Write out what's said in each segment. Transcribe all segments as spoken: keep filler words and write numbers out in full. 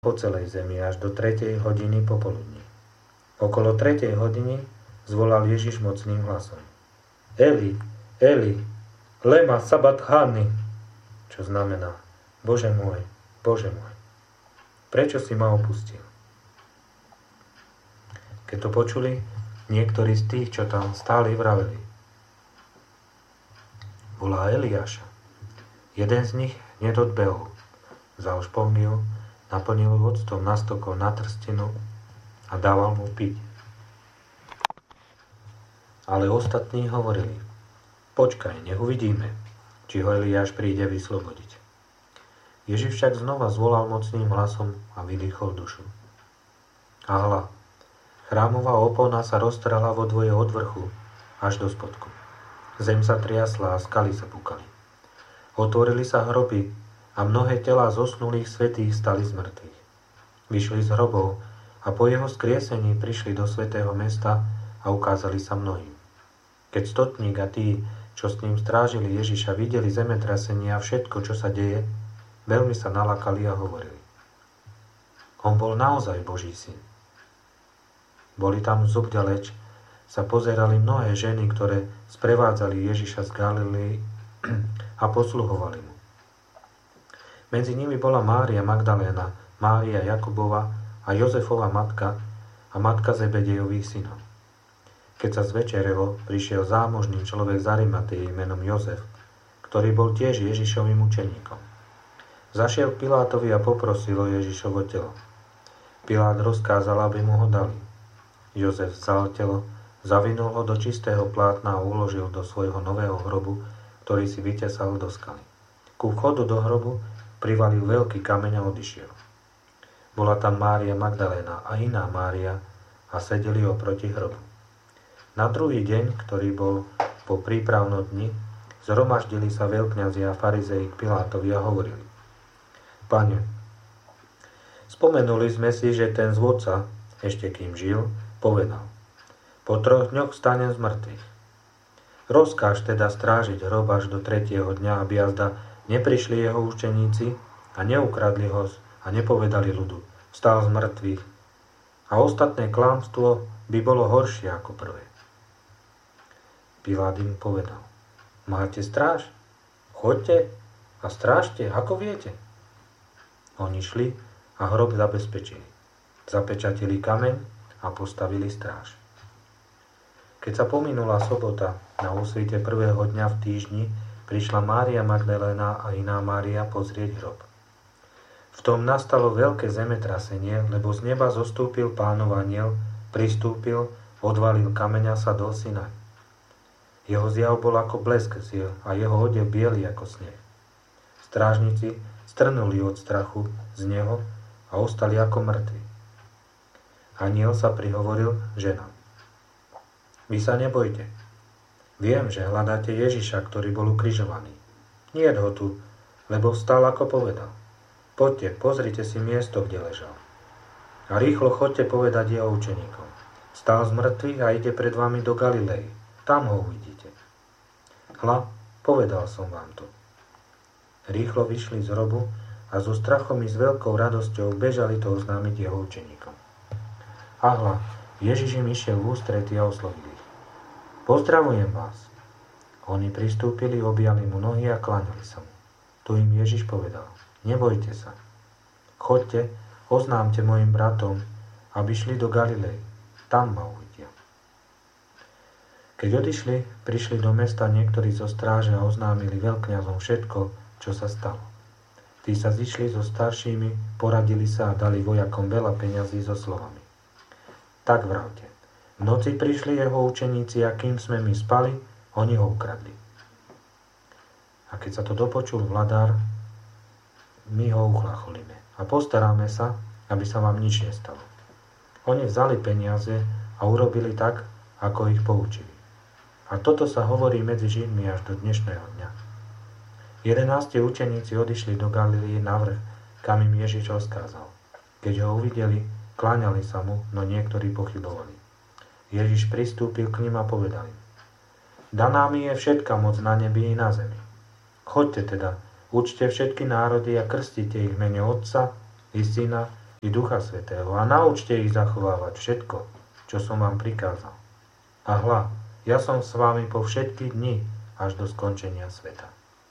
po celej zemi až do tretej hodiny popoludní. Okolo tretej hodiny zvolal Ježiš mocným hlasom. Eli, Eli, lema sabachthani, čo znamená, Bože môj, Bože môj, prečo si ma opustil? Keď to počuli, niektorí z tých, čo tam stáli, vraveli. Volá Eliáša. Jeden z nich hneď odbehol, vzal špongiu, naplnil octom na stokol na trstinu a dával mu piť. Ale ostatní hovorili, počkaj, nech uvidíme, či ho Eliáš príde vyslobodiť. Ježiš však znova zvolal mocným hlasom a vydýchol dušu. A hľa, chrámová opona sa roztrhla vo dvoje od vrchu až do spodku. Zem sa triasla a skaly sa púkali. Otvorili sa hroby a mnohé telá zosnulých svätých stali z mŕtvych. Vyšli z hrobov a po jeho skriesení prišli do svätého mesta a ukázali sa mnohým. Keď stotník a tí, čo s ním strážili Ježiša, videli zemetrasenie a všetko, čo sa deje, veľmi sa nalakali a hovorili. On bol naozaj Boží syn. Boli tam zobďaleč, sa pozerali mnohé ženy, ktoré sprevádzali Ježiša z Galilei a posluhovali mu. Medzi nimi bola Mária Magdaléna, Mária Jakubova a Jozefova matka a matka Zebedejových synov. Keď sa zvečerelo, prišiel zámožný človek z Arimatei menom Jozef, ktorý bol tiež Ježišovým učeníkom. Zašiel k Pilátovi a poprosil o Ježišovo telo. Pilát rozkázal, aby mu ho dali. Jozef vzal telo, zavinul ho do čistého plátna a uložil do svojho nového hrobu, ktorý si vytesal do skaly. Ku vchodu do hrobu privalil veľký kameň a odišiel. Bola tam Mária Magdaléna a iná Mária a sedeli oproti hrobu. Na druhý deň, ktorý bol po prípravnom dni, zhromaždili sa veľkňazi a farizei k Pilátovi a hovorili. Pane, spomenuli sme si, že ten zvodca, ešte kým žil, povedal. Po troch dňoch stanem z mŕtvych. Rozkáž teda strážiť hrob až do tretieho dňa, aby jazda neprišli jeho učeníci a neukradli ho a nepovedali ľudu, vstal z mŕtvych. A ostatné klamstvo by bolo horšie ako prvé. Pilát im povedal, máte stráž? Choďte a strážte, ako viete. Oni šli a hrob zabezpečili. Zapečatili kameň a postavili stráž. Keď sa pominula sobota, na úsvite prvého dňa v týždni, prišla Mária Magdaléna a iná Mária pozrieť hrob. V tom nastalo veľké zemetrasenie, lebo z neba zostúpil Pánov anjel, pristúpil, odvalil kameň a sadol si naň. Jeho zjav bol ako blesk ziel a jeho odev biely ako sneh. Strážnici strnuli od strachu z neho a ostali ako mŕtvi. Anjel sa prihovoril ženám. Vy sa nebojte. Viem, že hľadáte Ježiša, ktorý bol ukrižovaný. Niet ho tu, lebo vstal, ako povedal. Poďte, pozrite si miesto, kde ležal. A rýchlo chodte povedať jeho učeníkom. Vstal z mŕtvych a ide pred vami do Galilei. Tam ho uvidíte. Hľa, povedal som vám to. Rýchlo vyšli z hrobu a so strachom i s veľkou radosťou bežali to oznámiť jeho učeníkom. A hľa, Ježiš im išiel v ústrety a oslovil ich. Pozdravujem vás. Oni pristúpili, objali mu nohy a kláňali sa mu. Tu im Ježiš povedal, nebojte sa. Choďte, oznámte mojim bratom, aby šli do Galilei. Tam ma uvidia. Keď odišli, prišli do mesta niektorí zo stráže a oznámili veľkňazom všetko, čo sa stalo. Tí sa zišli so staršími, poradili sa a dali vojakom veľa peňazí so slovami. Tak vravte. V noci prišli jeho učeníci a kým sme my spali, oni ho ukradli. A keď sa to dopočul vladár, my ho uchlacholíme a postaráme sa, aby sa vám nič nestalo. Oni vzali peniaze a urobili tak, ako ich poučili. A toto sa hovorí medzi Židmi až do dnešného dňa. Jedenácti učeníci odišli do Galilei na vrch, kam im Ježiš rozkázal. Keď ho uvideli, kláňali sa mu, no niektorí pochybovali. Ježiš pristúpil k nim a povedal im. Daná mi je všetka moc na nebi i na zemi. Choďte teda, učte všetky národy a krstite ich v mene Otca i Syna i Ducha Svätého a naučte ich zachovávať všetko, čo som vám prikázal. A hľa, ja som s vami po všetky dni až do skončenia sveta.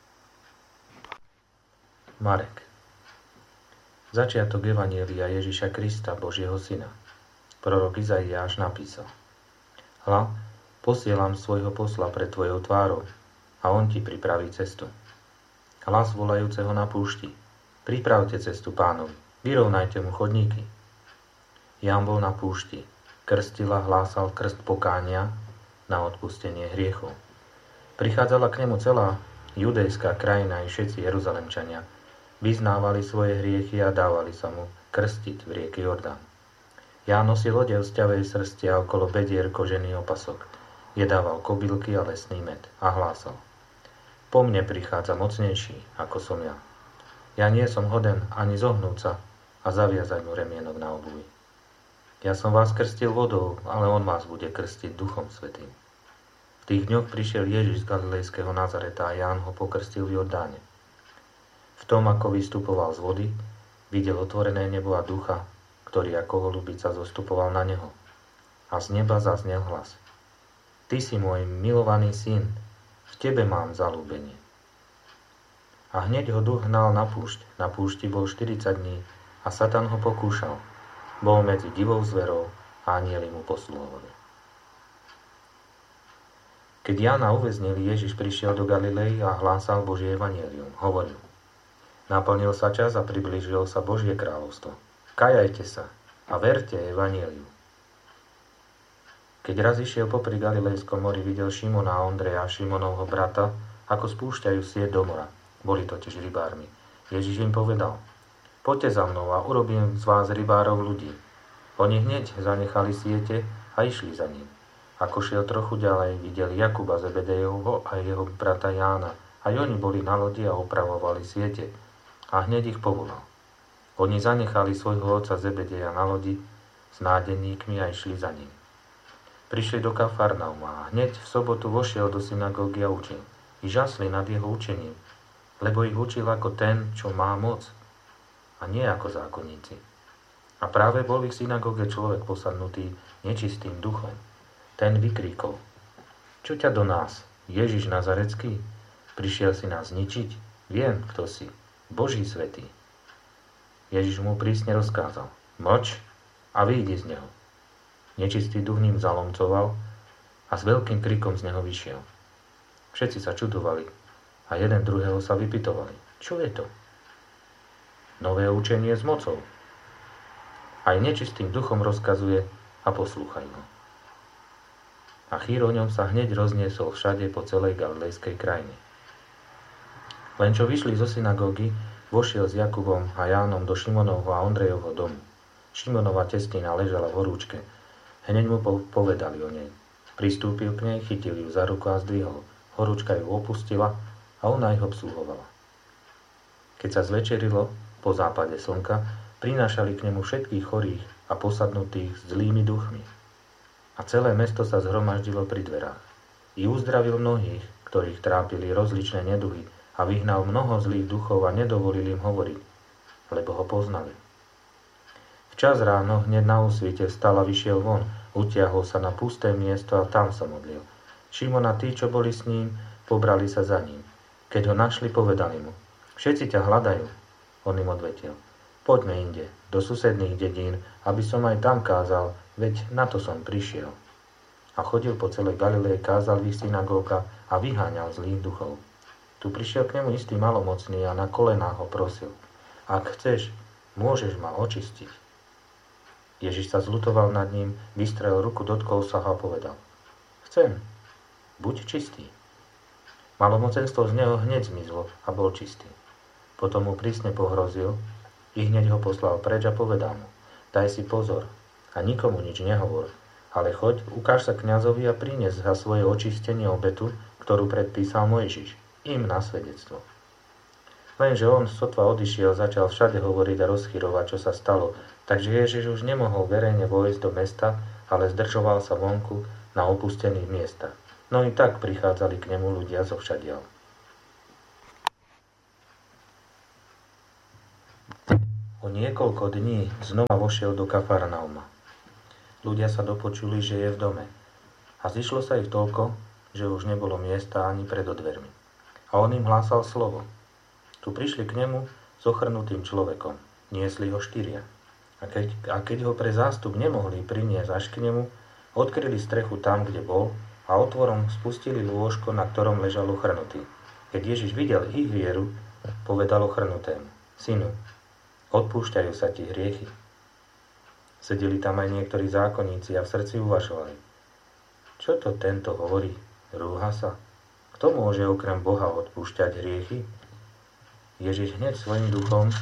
Marek. Začiatok evanjelia Ježiša Krista, Božieho Syna. Prorok Izaiáš napísal: Hľa, posielam svojho posla pred tvojou tvárou a on ti pripraví cestu. Hlas volajúceho na púšti: Pripravte cestu Pánovi, vyrovnajte mu chodníky. Ján bol na púšti, krstil a hlásal krst pokánia na odpustenie hriechov. Prichádzala k nemu celá judejská krajina i všetci Jeruzalemčania. Vyznávali svoje hriechy a dávali sa mu krstiť v rieke Jordán. Ján nosil odev z ťavej srsti a okolo bedier kožený opasok. Jedával kobylky a lesný med a hlásal: Po mne prichádza mocnejší, ako som ja. Ja nie som hoden ani zohnúť sa a zaviazať mu remienok na obuvi. Ja som vás krstil vodou, ale on vás bude krstiť Duchom Svätým. V tých dňoch prišiel Ježiš z Galilejského Nazareta a Ján ho pokrstil v Jordáne. V tom, ako vystupoval z vody, videl otvorené nebo a ducha, ktorý ako holubica zostupoval na neho. A z neba zaznel hlas: Ty si môj milovaný syn, v tebe mám zaľúbenie. A hneď ho duch hnal na púšť. Na púšti bol štyridsať dní a Satan ho pokúšal. Bol medzi divou zverou a anjeli mu posluhovali. Keď Jána uväznili, Ježiš prišiel do Galilei a hlásal Božie evanjelium. Hovoril: Naplnil sa čas a priblížilo sa Božie kráľovstvo. Kajajte sa a verte evanjeliu. Keď raz išiel popri Galilejskom mori, videl Šimona a Ondreja, Šimonovho brata, ako spúšťajú sieť do mora. Boli totiž rybármi. Ježiš im povedal: Poďte za mnou a urobím z vás rybárov ľudí. Oni hneď zanechali siete a išli za ním. Ako šiel trochu ďalej, videli Jakuba Zebedejovho a jeho brata Jána. Aj oni boli na lodi a opravovali siete. A hneď ich povolal. Oni zanechali svojho otca Zebedeja na lodi s nádenníkmi a išli za ním. Prišli do Kafarnauma a hneď v sobotu vošiel do synagógy a učil. I žasli nad jeho učením, lebo ich učil ako ten, čo má moc, a nie ako zákonníci. A práve bol v synagóge človek posadnutý nečistým duchom. Ten vykríkol: Čo ťa do nás, Ježiš Nazarecký? Prišiel si nás zničiť? Viem, kto si, Boží svätý. Ježiš mu prísne rozkázal: Mlč a vyjdi z neho. Nečistý duch ním zalomcoval a s veľkým krikom z neho vyšiel. Všetci sa čudovali a jeden druhého sa vypytovali: Čo je to? Nové učenie s mocou. Aj nečistým duchom rozkazuje a poslúchajú ho. A chýr o ňom sa hneď rozniesol všade po celej galilejskej krajine. Len čo vyšli zo synagógy, vošiel s Jakubom a Jánom do Šimonovho a Ondrejovho domu. Šimonova testina ležala v horúčke. Hneď mu povedali o nej. Pristúpil k nej, chytil ju za ruku a zdvihol. Horúčka ju opustila a ona ich obsluhovala. Keď sa zvečerilo, po západe slnka, prinášali k nemu všetkých chorých a posadnutých s zlými duchmi. A celé mesto sa zhromaždilo pri dverách. I uzdravil mnohých, ktorých trápili rozličné neduhy, a vyhnal mnoho zlých duchov a nedovolil im hovoriť, lebo ho poznali. Včas ráno hneď na úsvite vstal a vyšiel von, utiahol sa na pusté miesto a tam sa modlil. Šimon a tí, čo boli s ním, pobrali sa za ním. Keď ho našli, povedali mu: Všetci ťa hľadajú. On im odvetil: Poďme inde, do susedných dedín, aby som aj tam kázal, veď na to som prišiel. A chodil po celej Galilei, kázal v ich synagógach a vyháňal zlých duchov. Tu prišiel k nemu istý malomocný a na kolenách ho prosil: Ak chceš, môžeš ma očistiť. Ježiš sa zľutoval nad ním, vystrel ruku, dotkol sa ho a povedal: Chcem, buď čistý. Malomocenstvo z neho hneď zmizlo a bol čistý. Potom mu prísne pohrozil, i hneď ho poslal preč a povedal mu: Daj si pozor a nikomu nič nehovor, ale choď, ukáž sa kňazovi a prines za svoje očistenie obetu, ktorú predpísal Mojžiš, im na svedectvo. Lenže on sotva odišiel, začal všade hovoriť a rozchyrovať, čo sa stalo, takže Ježiš už nemohol verejne vojsť do mesta, ale zdržoval sa vonku na opustených miestach. No i tak prichádzali k nemu ľudia zo všadiaľ. O niekoľko dní znova vošiel do Kafarnauma. Ľudia sa dopočuli, že je v dome. A zišlo sa ich toľko, že už nebolo miesta ani pred dvermi. A on im hlásal slovo. Tu prišli k nemu s ochrnutým človekom. Niesli ho štyria. A keď, a keď ho pre zástup nemohli priniesť až k nemu, odkryli strechu tam, kde bol, a otvorom spustili lôžko, na ktorom ležal ochrnutý. Keď Ježiš videl ich vieru, povedal ochrnutému: Synu, odpúšťajú sa ti hriechy. Sedeli tam aj niektorí zákonníci a v srdci uvažovali: čo to tento hovorí? Rúha sa? Kto môže okrem Boha odpúšťať hriechy? Ježiš hneď svojim duchom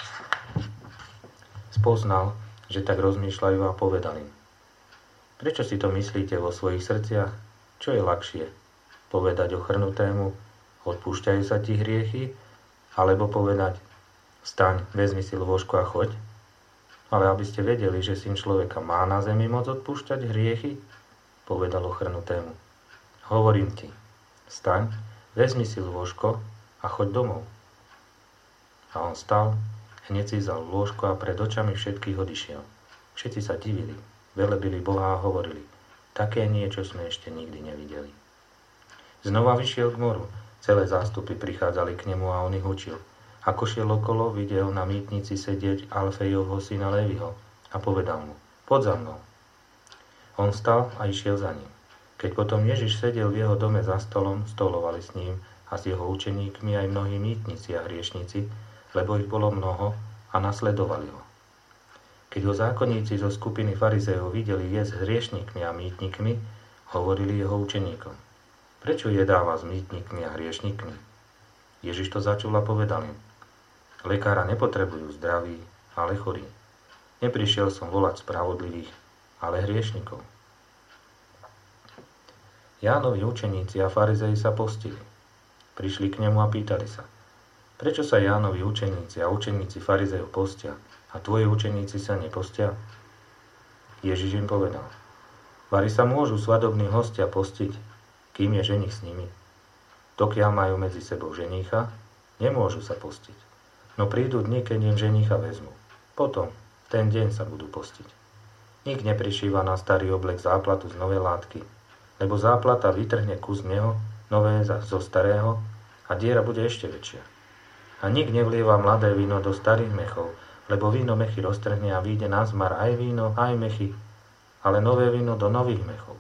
spoznal, že tak rozmýšľajú, a povedal im: prečo si to myslíte vo svojich srdciach? Čo je ľahšie? Povedať ochrnutému: odpúšťajú sa ti hriechy? Alebo povedať: vstaň, vezmi si lôžko a choď? Ale aby ste vedeli, že Syn človeka má na zemi moc odpúšťať hriechy, povedal ochrnutému: hovorím ti, vstaň, vezmi si lôžko a choď domov. A on stal, hneď si vzal lôžko a pred očami všetkých odišiel. Všetci sa divili, velebili Boha a hovorili: také niečo sme ešte nikdy nevideli. Znova vyšiel k moru, celé zástupy prichádzali k nemu a on ich učil. Ako šiel okolo, videl na mýtnici sedieť Alfejovho syna Léviho a povedal mu: poď za mnou. On vstal a išiel za ním. Keď potom Ježiš sedel v jeho dome za stolom, stolovali s ním a s jeho učeníkmi aj mnohí mýtnici a hriešnici, lebo ich bolo mnoho, a nasledovali ho. Keď ho zákonníci zo skupiny farizejov videli jesť s hriešnikmi a mýtnikmi, hovorili jeho učeníkom: prečo jedáva s mýtnikmi a hriešnikmi? Ježiš to začul a povedal im: lekára nepotrebujú zdraví, ale chorí. Neprišiel som volať spravodlivých, ale hriešnikov. Jánovi učeníci a farizei sa postili. Prišli k nemu a pýtali sa: prečo sa Jánovi učeníci a učeníci farizejov postia a tvoji učeníci sa nepostia? Ježiš im povedal: vari sa môžu svadobní hostia postiť, kým je ženich s nimi? Dokiaľ majú medzi sebou ženícha, nemôžu sa postiť. No prídu dni, keď im ženícha vezmu. Potom, v ten deň sa budú postiť. Nik neprišíva na starý oblek záplatu z novej látky, lebo záplata vytrhne kus neho, nové zo starého, a diera bude ešte väčšia. A nik nevlieva mladé víno do starých mechov, lebo víno mechy roztrhne a vyjde na zmar aj víno, aj mechy, ale nové víno do nových mechov.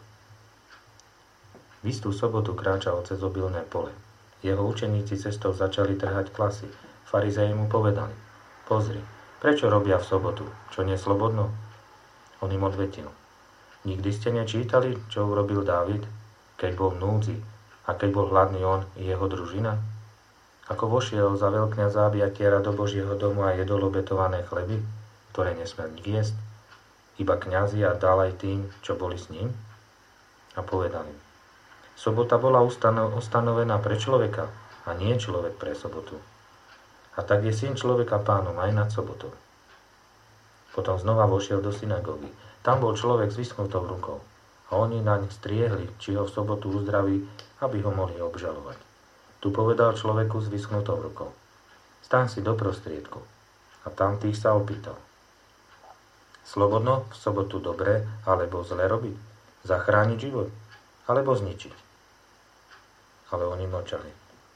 V istú sobotu kráčal cez obilné pole. Jeho učeníci cestou začali trhať klasy. Farizeji mu povedali: pozri, prečo robia v sobotu, čo nie slobodno? On im odvetil: nikdy ste nečítali, čo urobil Dávid, keď bol v núdzi a keď bol hladný on i jeho družina? Ako vošiel za veľkňaza a biatiera do Božieho domu a jedol obetované chleby, ktoré nesmel nik jesť, iba kňazi, a dal aj tým, čo boli s ním? A povedali: sobota bola ustanovená pre človeka a nie človek pre sobotu. A tak je Syn človeka pánom aj nad sobotou. Potom znova vošiel do synagógy. Tam bol človek s vyschnutou rukou a oni naň striehli, či ho v sobotu uzdraví, aby ho mohli obžalovať. Tu povedal človeku s vyschnutou rukou: staň si do prostriedku. A tam tých sa opýtal: slobodno v sobotu dobre alebo zle robiť? Zachrániť život alebo zničiť? Ale oni mlčali.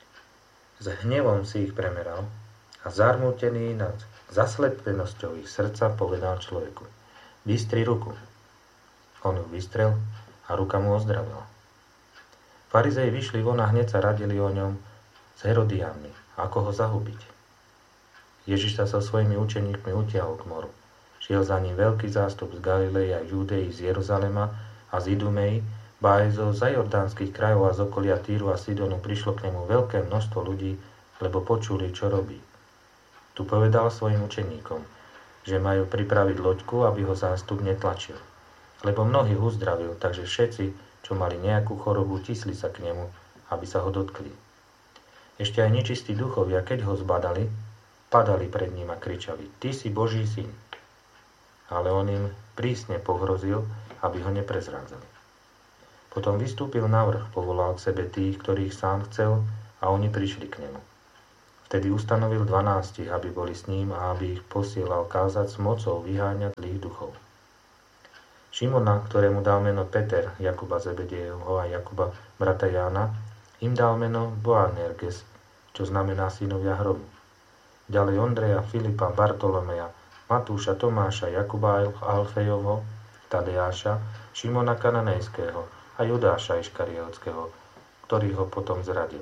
S hnevom si ich premeral a zarmútený nad zaslepenosťou ich srdca povedal človeku: vystri ruku. On ju vystrel a ruka mu ozdravila. Farizei vyšli von a hneď sa radili o ňom s Herodiánmi, ako ho zahubiť. Ježiš sa so svojimi učeníkmi utiahol k moru. Šiel za ním veľký zástup z Galilei a Judei, z Jeruzalema a z Idumei, ba aj zo zajordánskych krajov a z okolia Týru a Sidonu prišlo k nemu veľké množstvo ľudí, lebo počuli, čo robí. Tu povedal svojim učeníkom, že majú pripraviť loďku, aby ho zástup netlačil. Lebo mnohých uzdravil, takže všetci, čo mali nejakú chorobu, tisli sa k nemu, aby sa ho dotkli. Ešte aj nečistí duchovia, keď ho zbadali, padali pred ním a kričali: ty si Boží syn. Ale on im prísne pohrozil, aby ho neprezrádzali. Potom vystúpil na vrch, povolal k sebe tých, ktorých sám chcel, a oni prišli k nemu. Vtedy ustanovil dvanástich, aby boli s ním a aby ich posielal kázať s mocou vyháňať zlých duchov. Šimona, ktorému dal meno Peter, Jakuba Zebedejevho a Jakuba brata Jána, im dal meno Boanerges, čo znamená synovia hromu. Ďalej Ondreja, Filipa, Bartolomeja, Matúša, Tomáša, Jakuba Alfejovho, Tadeáša, Šimona Kananejského a Judáša Iškariotského, ktorý ho potom zradil.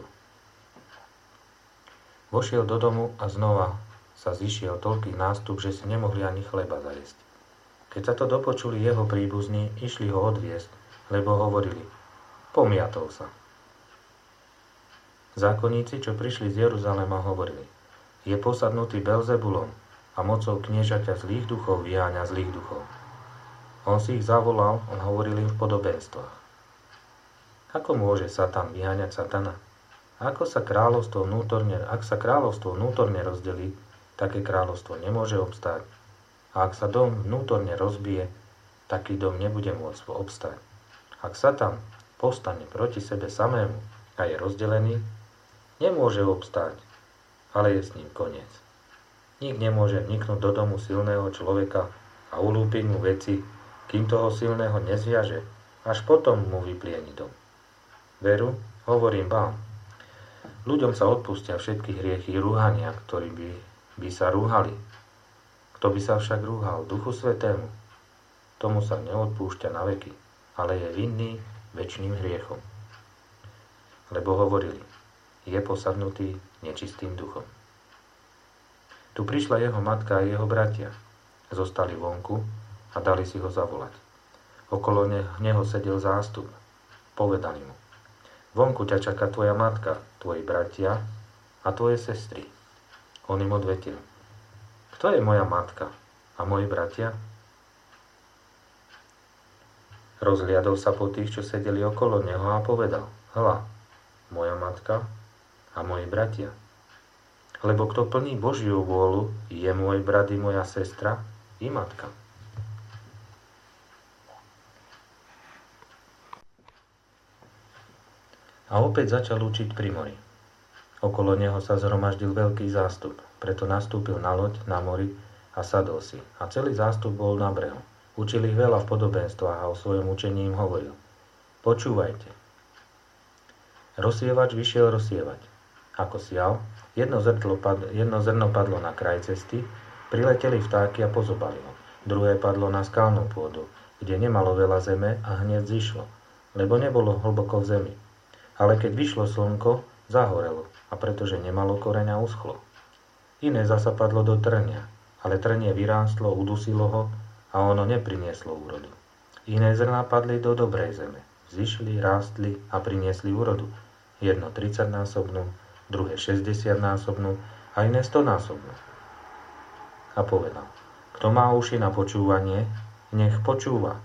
Vošiel do domu a znova sa zišiel toľký nástup, že si nemohli ani chleba zajesť. Keď sa to dopočuli jeho príbuzní, išli ho odviesť, lebo hovorili: pomiatol sa. Zákonníci, čo prišli z Jeruzalema, hovorili: je posadnutý Belzebulom a mocou kniežaťa zlých duchov vyháňa zlých duchov. On si ich zavolal, on hovoril im v podobenstvách. Ako môže Satan vyháňať Satana? Ako sa kráľovstvo vnútorne, ak sa kráľovstvo vnútorne rozdelí, také kráľovstvo nemôže obstáť. A ak sa dom vnútorne rozbije, taký dom nebude môcť obstáť. Ak Satan povstane proti sebe samému a je rozdelený, nemôže obstáť, ale je s ním koniec. Nik nemôže vniknúť do domu silného človeka a ulúpiť mu veci, kým toho silného nezviaže, až potom mu vyplieni dom. Veru, hovorím vám, ľuďom sa odpustia všetky hriechy rúhania, ktorí by, by sa rúhali. Kto by sa však rúhal Duchu Svätému, tomu sa neodpúšťa na veky, ale je vinný večným hriechom. Lebo hovorili: je posadnutý nečistým duchom. Tu prišla jeho matka a jeho bratia. Zostali vonku a dali si ho zavolať. Okolo neho sedel zástup. Povedali mu: vonku ťa čaká tvoja matka, tvoji bratia a tvoje sestry. On im odvetil: kto je moja matka a moji bratia? Rozhliadol sa po tých, čo sedeli okolo neho, a povedal: hľa, moja matka a moji bratia. Lebo kto plní Božiu vôľu, je môj brat i moja sestra i matka. A opäť začal učiť pri mori. Okolo neho sa zhromaždil veľký zástup, preto nastúpil na loď na mori a sadol si. A celý zástup bol na brehu. Učil ich veľa v podobenstvách a o svojom učení im hovoril: počúvajte. Rozsievač vyšiel rozsievať. Ako sial, jedno, padlo, jedno zrno padlo na kraj cesty, prileteli vtáky a pozobali ho. Druhé padlo na skalnú pôdu, kde nemalo veľa zeme a hneď zišlo, lebo nebolo hlboko v zemi. Ale keď vyšlo slnko, zahorelo, a pretože nemalo koreňa, uschlo. Iné zasa padlo do trnia, ale trnie vyrástlo, udusilo ho a ono neprinieslo úrodu. Iné zrná padli do dobrej zeme, zišli, rástli a priniesli úrodu. Jedno tridsaťnásobnú, druhé šesťdesiatnásobnú a iné stonásobnú. A povedal: kto má uši na počúvanie, nech počúva.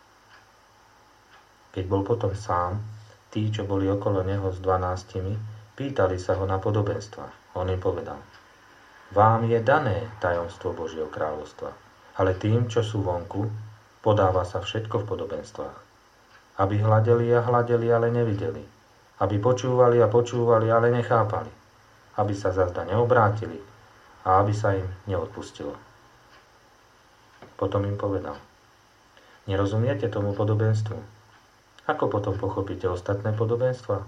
Keď bol potom sám, tí, čo boli okolo neho s dvanástimi, pýtali sa ho na podobenstva. On im povedal: vám je dané tajomstvo Božieho kráľovstva, ale tým, čo sú vonku, podáva sa všetko v podobenstvách. Aby hľadeli a hľadeli, ale nevideli. Aby počúvali a počúvali, ale nechápali. Aby sa zazda neobrátili a aby sa im neodpustilo. Potom im povedal: nerozumiete tomu podobenstvu? Ako potom pochopíte ostatné podobenstva?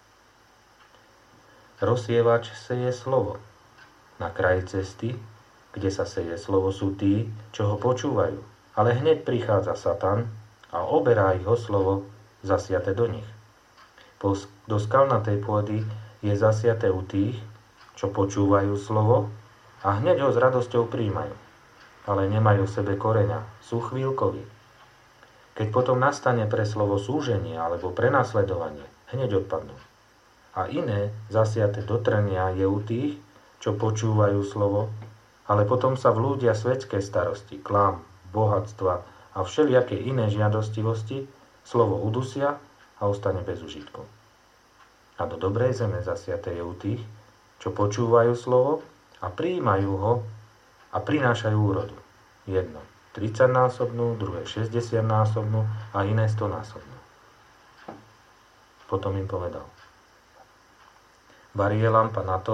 Rozsievač seje slovo. Na kraji cesty, kde sa seje slovo, sú tí, čo ho počúvajú. Ale hneď prichádza Satan a oberá ich o slovo zasiate do nich. Do skalnatej pôdy je zasiate u tých, čo počúvajú slovo a hneď ho s radosťou príjmajú. Ale nemajú v sebe koreňa, sú chvíľkoví. Keď potom nastane pre slovo súženie alebo prenasledovanie, hneď odpadnú. A iné, zasiate do trnia, je u tých, čo počúvajú slovo, ale potom sa vlúdia svetské starosti, klám, bohatstva a všelijaké iné žiadostivosti, slovo udusia a ostane bez užitkov. A do dobrej zeme zasiate je u tých, čo počúvajú slovo a prijímajú ho a prinášajú úrodu. Jedno tridsaťnásobnú, druhé šesťdesiatnásobnú a iné stonásobnú. Potom im povedal: vari je lampa na to,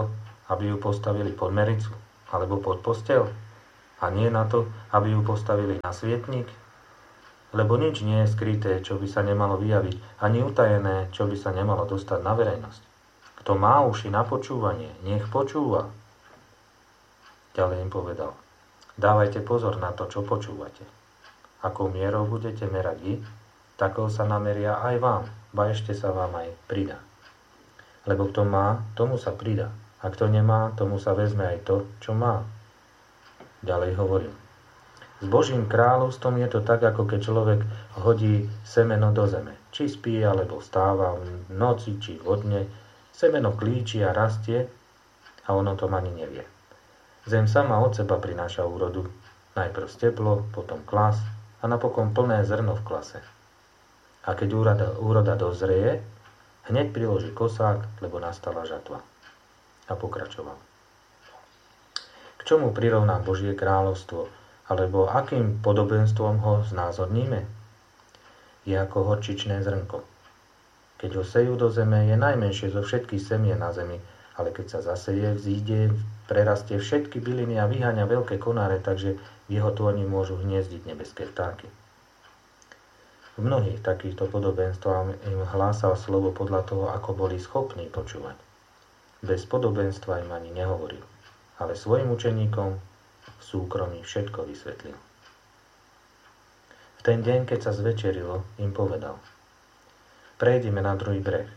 aby ju postavili pod mericu alebo pod posteľ? A nie na to, aby ju postavili na svietnik? Lebo nič nie je skryté, čo by sa nemalo vyjaviť, ani utajené, čo by sa nemalo dostať na verejnosť. Kto má uši na počúvanie, nech počúva. Ďalej im povedal: dávajte pozor na to, čo počúvate. Akou mierou budete merať vy, takou sa nameria aj vám, ba ešte sa vám aj pridá. Lebo kto má, tomu sa pridá. A kto nemá, tomu sa vezme aj to, čo má. Ďalej hovoril: s Božím kráľovstvom je to tak, ako keď človek hodí semeno do zeme. Či spí, alebo vstáva v noci, či vo dne. Semeno klíči a rastie a ono to ani nevie. Zem sama od seba prináša úrodu. Najprv teplo, potom klas a napokon plné zrno v klase. A keď úroda, úroda dozrie, hneď priloží kosák, lebo nastala žatva. A pokračoval: k čomu prirovná Božie kráľovstvo, alebo akým podobenstvom ho znázorníme? Je ako horčičné zrnko. Keď ho sejú do zeme, je najmenšie zo všetkých semien na zemi, ale keď sa zaseje, vzíde, prerastie všetky byliny a vyháňa veľké konáre, takže v jeho tvorni môžu hniezdiť nebeské vtáky. V mnohých takýchto podobenstvách im hlásal slovo podľa toho, ako boli schopní počúvať. Bez podobenstva im ani nehovoril, ale svojim učeníkom v súkromí všetko vysvetlil. V ten deň, keď sa zvečerilo, im povedal: prejdeme na druhý breh.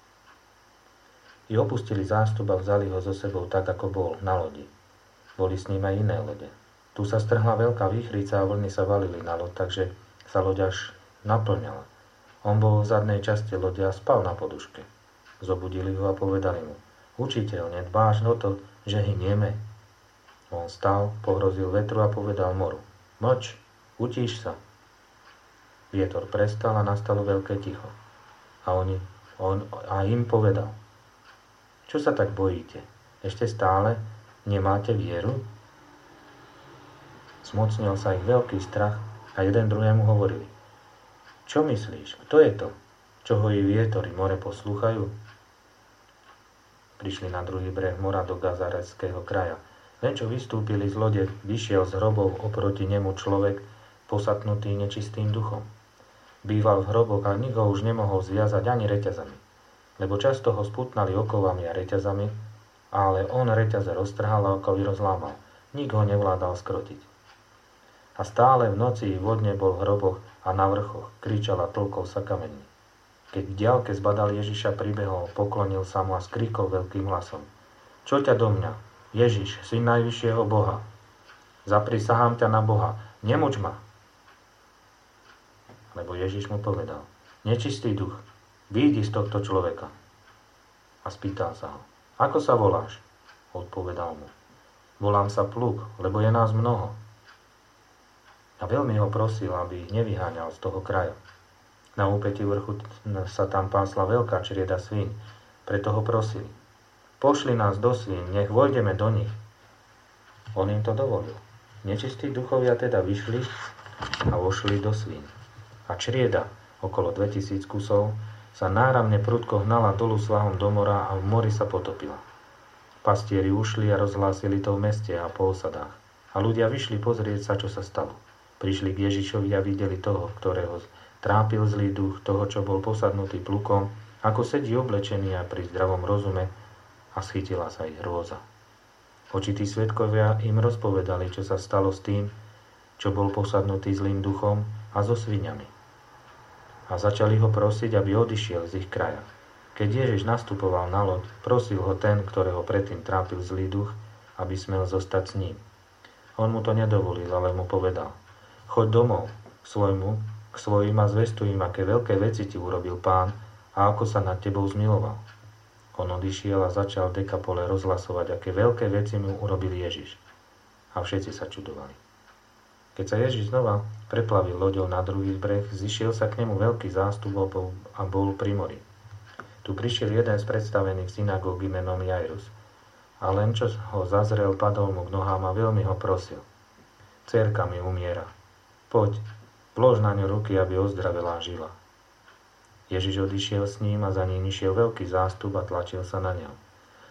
I opustili zástup a vzali ho so sebou tak, ako bol, na lodi. Boli s ním aj iné lode. Tu sa strhla veľká výchrica a vlny sa valili na loď, takže sa loď až naplňala. On bol v zadnej časti lode a spal na poduške. Zobudili ho a povedali mu: učiteľ, nedbáš o to, že hynieme? On stal, pohrozil vetru a povedal moru: mlč, utíš sa. Vietor prestal a nastalo veľké ticho. A, oni, on, a im povedal: čo sa tak bojíte? Ešte stále nemáte vieru? Zmocnil sa ich veľký strach a jeden druhému hovorili: čo myslíš? Kto je to, čo ho i vietor i more poslúchajú? Prišli na druhý breh mora do Gazareckého kraja. Len čo vystúpili z lode, vyšiel z hrobov oproti nemu človek, posatnutý nečistým duchom. Býval v hroboch a nikto už nemohol zviazať ani reťazami, lebo často ho sputnali okovami a reťazami, ale on reťaze roztrhal a okovy rozlámal. Nik ho nevládal skrotiť. A stále v noci i vodne bol v hroboch a na vrchoch, kričal a tlkol sa kameňmi. Keď v diaľke zbadal Ježiša, pribehol, poklonil sa mu a skríkol veľkým hlasom: čo ťa do mňa, Ježiš, syn najvyššieho Boha? Zaprisahám ťa na Boha, nemuč ma. Lebo Ježiš mu povedal: nečistý duch, vyjdi z tohto človeka. A spýtal sa ho: ako sa voláš? Odpovedal mu: volám sa Pluk, lebo je nás mnoho. A veľmi ho prosil, aby ich nevyháňal z toho kraja. Na úpätí vrchu sa tam pásla veľká črieda svíň, preto ho prosili: pošli nás do svíň, nech vojdeme do nich. On im to dovolil. Nečistí duchovia teda vyšli a vošli do svíň. A črieda, okolo dvetisíc kusov, sa náramne prudko hnala dolu svahom do mora a v mori sa potopila. Pastieri ušli a rozhlásili to v meste a po osadách. A ľudia vyšli pozrieť sa, čo sa stalo. Prišli k Ježišovi a videli toho, ktorého trápil zlý duch, toho, čo bol posadnutý plukom, ako sedí oblečený a pri zdravom rozume, a schytila sa ich hrôza. Očití svedkovia im rozpovedali, čo sa stalo s tým, čo bol posadnutý zlým duchom a so sviňami. A začali ho prosiť, aby odišiel z ich kraja. Keď Ježiš nastupoval na loď, prosil ho ten, ktorého predtým trápil zlý duch, aby smel zostať s ním. On mu to nedovolil, ale mu povedal: choď domov k svojmu, k svojim a zvestuj im, aké veľké veci ti urobil Pán a ako sa nad tebou zmiloval. On odišiel a začal v Dekapole rozhlasovať, aké veľké veci mu urobil Ježiš. A všetci sa čudovali. Keď sa Ježiš znova preplavil loďou na druhý breh, zišiel sa k nemu veľký zástup a bol pri mori. Tu prišiel jeden z predstavených v synagógy menom Jairus. A len čo ho zazrel, padol mu k nohám a veľmi ho prosil: dcérka mi umiera. Poď, vlož na ňu ruky, aby ozdravela a žila. Ježiš odišiel s ním a za ním išiel veľký zástup a tlačil sa na ňom.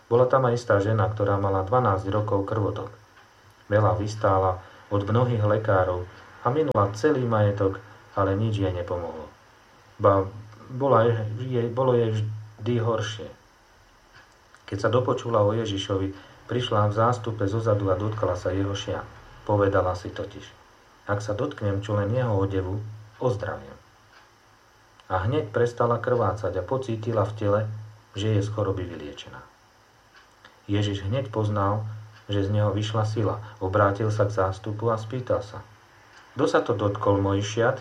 Bola tam aj istá žena, ktorá mala dvanásť rokov krvotok. Veľa vystála od mnohých lekárov a minula celý majetok, ale nič jej nepomohlo. Ba bola jej, bolo jej vždy horšie. Keď sa dopočula o Ježišovi, prišla v zástupe zozadu a dotkla sa jeho šia. Povedala si totiž: ak sa dotknem čo len jeho odevu, ozdraviem. A hneď prestala krvácať a pocítila v tele, že je z choroby vyliečená. Ježiš hneď poznal, že z neho vyšla sila. Obrátil sa k zástupu a spýtal sa: kto sa to dotkol mojich šiat?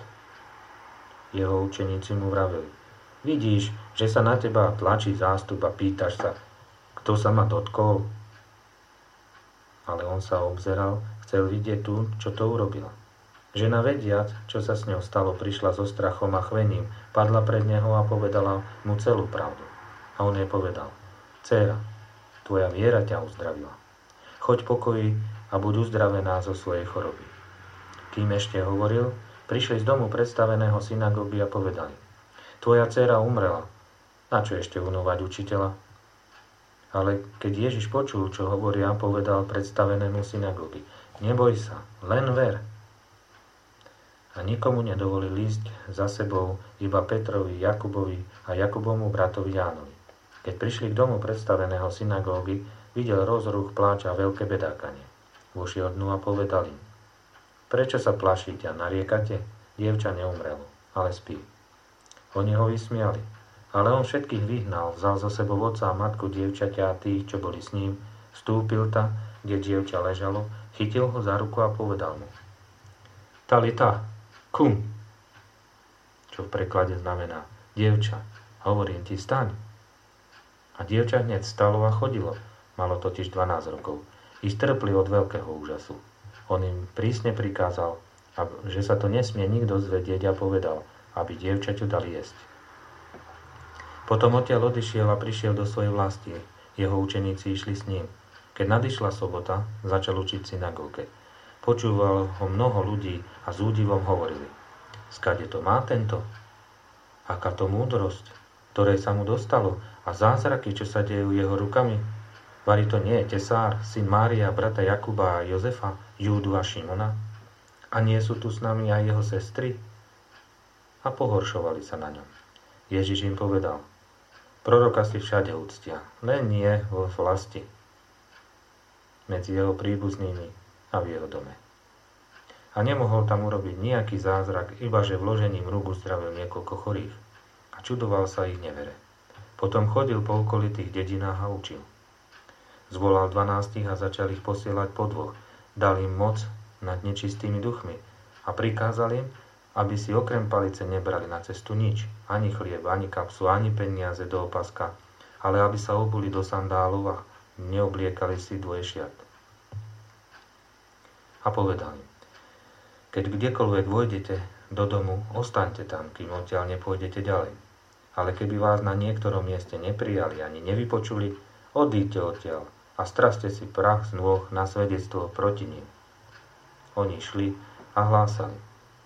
Jeho učeníci mu vraveli: vidíš, že sa na teba tlačí zástup a pýtaš sa, kto sa ma dotkol? Ale on sa obzeral, chcel vidieť tú, čo to urobila. Žena, vediac, čo sa s ňou stalo, prišla so strachom a chvením, padla pred neho a povedala mu celú pravdu. A on jej povedal: dcéra, tvoja viera ťa uzdravila. Choď pokoji a buď uzdravená zo svojej choroby. Kým ešte hovoril, prišli z domu predstaveného synagógy a povedali: tvoja dcéra umrela, na čo ešte unúvať učiteľa? Ale keď Ježiš počul, čo hovoria, povedal predstavenému synagógy: neboj sa, len ver. A nikomu nedovolil ísť za sebou, iba Petrovi, Jakubovi a Jakubovmu bratovi Jánovi. Keď prišli k domu predstaveného synagógy, videl rozruch, pláč a veľké bedákanie. Vošiel dnu a povedal im: prečo sa plašíte a nariekate? Dievča neumrelo, ale spí. Oni ho vysmiali, ale on všetkých vyhnal, vzal zo sebou otca a matku dievčaťa a tých, čo boli s ním, vstúpil tam, kde dievča ležalo, chytil ho za ruku a povedal mu: Talita, kum, čo v preklade znamená: dievča, hovorím ti, staň. A dievča hneď stalo a chodilo, malo totiž dvanásť rokov, i strpli od veľkého úžasu. On im prísne prikázal, že sa to nesmie nikto zvedieť, a povedal, aby dievčaťu dali jesť. Potom odtiaľ odišiel a prišiel do svojej vlasti. Jeho učeníci išli s ním. Keď nadišla sobota, začal učiť v synagóge. Počúval ho mnoho ľudí a s údivom hovorili: skade to má tento? Aká to múdrosť, ktorej sa mu dostalo, a zázraky, čo sa dejú jeho rukami? Vari to nie je tesár, syn Mária, brata Jakuba a Jozefa, Júdu a Šimona? A nie sú tu s nami aj jeho sestry? A pohoršovali sa na ňom. Ježiš im povedal: proroka si všade uctia, len nie vo vlasti, medzi jeho príbuznými a v jeho dome. A nemohol tam urobiť nejaký zázrak, ibaže vložením rúk uzdravil niekoľko chorých. A čudoval sa ich nevere. Potom chodil po okolitých dedinách a učil. Zvolal dvanástich a začal ich posielať po dvoch. Dal im moc nad nečistými duchmi a prikázal im, aby si okrem palice nebrali na cestu nič, ani chlieb, ani kapsu, ani peniaze do opaska, ale aby sa obuli do sandálov a neobliekali si dvojšiat. A povedal im: keď kdekoľvek vojdete do domu, ostaňte tam, kým odtiaľ nepôjdete ďalej. Ale keby vás na niektorom mieste neprijali ani nevypočuli, odíďte odtiaľ a straste si prach z nôh na svedectvo proti nim. Oni šli a hlásali,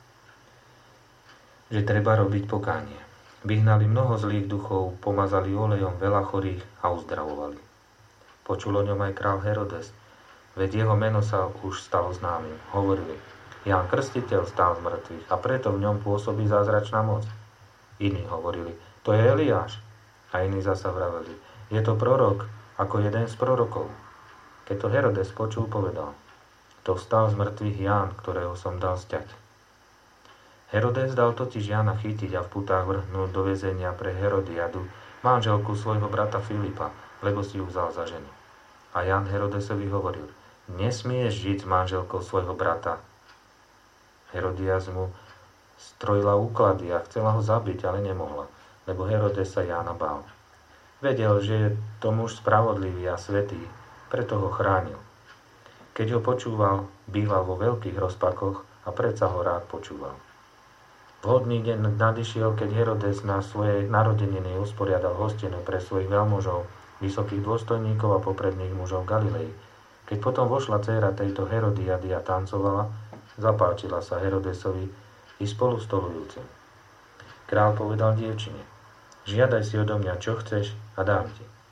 že treba robiť pokánie. Vyhnali mnoho zlých duchov, pomazali olejom veľa chorých a uzdravovali. Počul o ňom aj král Herodes, veď jeho meno sa už stalo známym. Hovorili: Ján Krstiteľ stál z mŕtvych a preto v ňom pôsobí zázračná moc. Iní hovorili: to je Eliáš. A iní zasa vraveli: je to prorok, ako jeden z prorokov. Keď to Herodes počul, povedal: to vstal z mŕtvych Ján, ktorého som dal sťať. Herodes dal totiž Jána chytiť a v putách vrhnúť do väzenia pre Herodiadu, manželku svojho brata Filipa, lebo si ju vzal za ženu. A Ján Herodesovi hovoril: nesmieš žiť s manželkou svojho brata. Herodias mu strojila úklady a chcela ho zabiť, ale nemohla, lebo Herodes sa Jána bál. Vedel, že je to muž spravodlivý a svätý, preto ho chránil. Keď ho počúval, býval vo veľkých rozpakoch a predsa ho rád počúval. Vhodný deň nadišiel, keď Herodes na svojej narodeniny usporiadal hostinu pre svojich veľmožov, vysokých dôstojníkov a popredných mužov Galilei. Keď potom vošla dcéra tejto Herodiady a tancovala, zapáčila sa Herodesovi i spolu stolujúcim. Král povedal dievčine: žiadaj si odo mňa, čo chceš, a dám ti.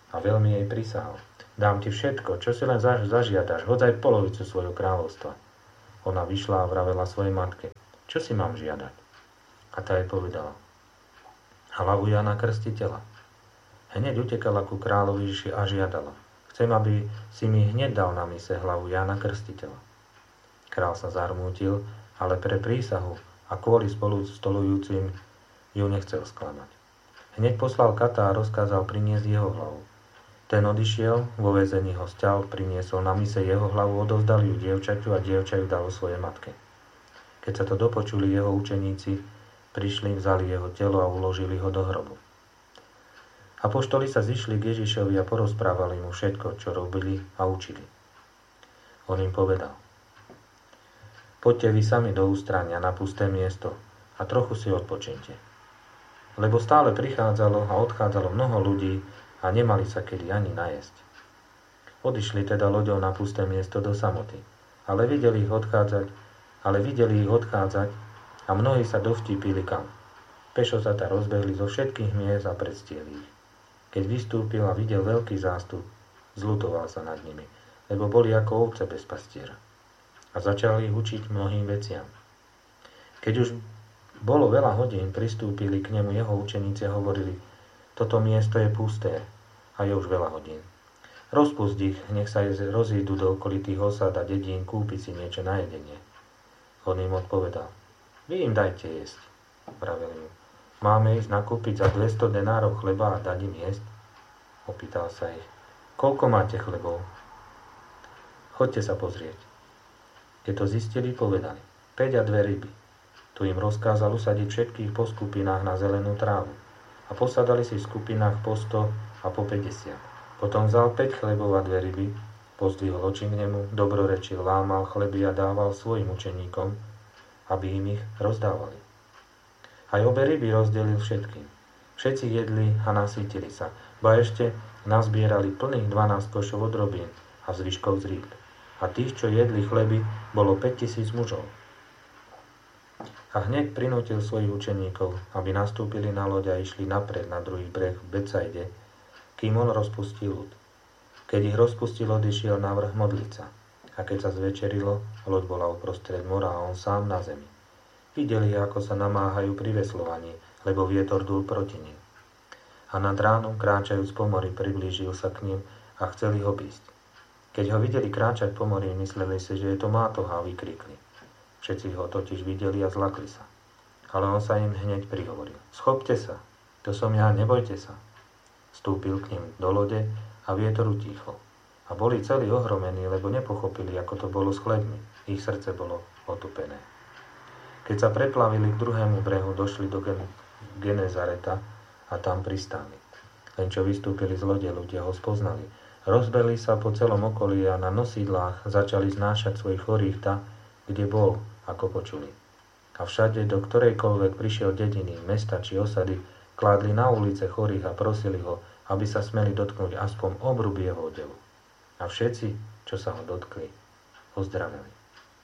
a veľmi jej prisahal. Dám ti všetko, čo si len zaž- zažiadaš, hoď aj polovicu svojho kráľovstva. Ona vyšla a vravela svojej matke, čo si mám žiadať? A tá jej povedala, hlavu Jana Krstiteľa. Hneď utekala ku kráľovi a žiadala, chcem, aby si mi hneď dal na mise hlavu Jana Krstiteľa. Král sa zarmútil, ale pre prísahu a kvôli spolu stolujúcim ju nechcel sklamať. Hneď poslal kata a rozkázal priniesť jeho hlavu. Ten odišiel, vo väzení ho sťal, priniesol na mise jeho hlavu, odovzdal ju dievčaťu a dievča ju dalo svojej matke. Keď sa to dopočuli jeho učeníci, prišli, vzali jeho telo a uložili ho do hrobu. Apoštoli sa zišli k Ježišovi a porozprávali mu všetko, čo robili a učili. On im povedal, poďte vy sami do ústrania na pusté miesto a trochu si odpočinte. Lebo stále prichádzalo a odchádzalo mnoho ľudí a nemali sa kedy ani najesť. Odišli teda loďou na pusté miesto do samoty, ale videli ich odchádzať, ale videli ich odchádzať a mnohí sa dovtípili kam. Pešo sa tá rozbehli zo všetkých miest a predstiehli ich. Keď vystúpil a videl veľký zástup, zľutoval sa nad nimi, lebo boli ako ovce bez pastiera. A začal ich učiť mnohým veciam. Keď už bolo veľa hodín, pristúpili k nemu jeho učeníci a hovorili, toto miesto je pusté a je už veľa hodín. Rozpusť ich, nech sa rozídu do okolitých osad a dedín kúpiť si niečo na jedenie. On im odpovedal, vy im dajte jesť, pravili mu. Máme ísť nakúpiť za dvesto denárov chleba a dať im jesť? Opýtal sa ich. Koľko máte chlebov? Choďte sa pozrieť. Keď to zistili, povedali. Päť a dve ryby. Tu im rozkázal usadiť všetkých po skupinách na zelenú trávu. A posadali si v skupinách po sto a po päťdesiat. Potom vzal päť chlebov a dve ryby, pozdvihol oči k nemu, dobrorečil, lámal chleby a dával svojim učeníkom, aby im ich rozdávali. Aj obe ryby rozdelil všetkým. Všetci jedli a nasýtili sa, ba ešte nazbierali plných dvanásť košov odrobín a zvyškov z rýb. A tých, čo jedli chleby, bolo päťtisíc mužov. A hneď prinútil svojich učeníkov, aby nastúpili na loď a išli napred na druhý breh v Betsaide, kým on rozpustil ľud. Keď ich rozpustil, odišiel na vrch modliť sa. A keď sa zvečerilo, loď bola uprostred mora a on sám na zemi. Videli, ako sa namáhajú pri veslovaní, lebo vietor dúl proti nim. A nad ránom, kráčajúc po mori, priblížil sa k ním a chceli ho bísť. Keď ho videli kráčať po mori, mysleli si, že je to mátoha a vykrikli. Všetci ho totiž videli a zlakli sa. Ale on sa im hneď prihovoril. Schopte sa, to som ja, nebojte sa. Vstúpil k ním do lode a vietor utíchol. A boli celí ohromení, lebo nepochopili, ako to bolo s chlebmi. Ich srdce bolo otupené. Keď sa preplavili k druhému brehu, došli do Genezareta a tam pristáli. Len čo vystúpili z lode, ľudia ho spoznali. Rozbehli sa po celom okolí a na nosídlách začali znášať svojich chorých tam, kde bol, ako počuli. A všade, do ktorejkoľvek prišiel dediny, mesta či osady, kládli na ulice chorých a prosili ho, aby sa smeli dotknúť aspoň obrub jeho odevu. A všetci, čo sa ho dotkli, ozdraveli.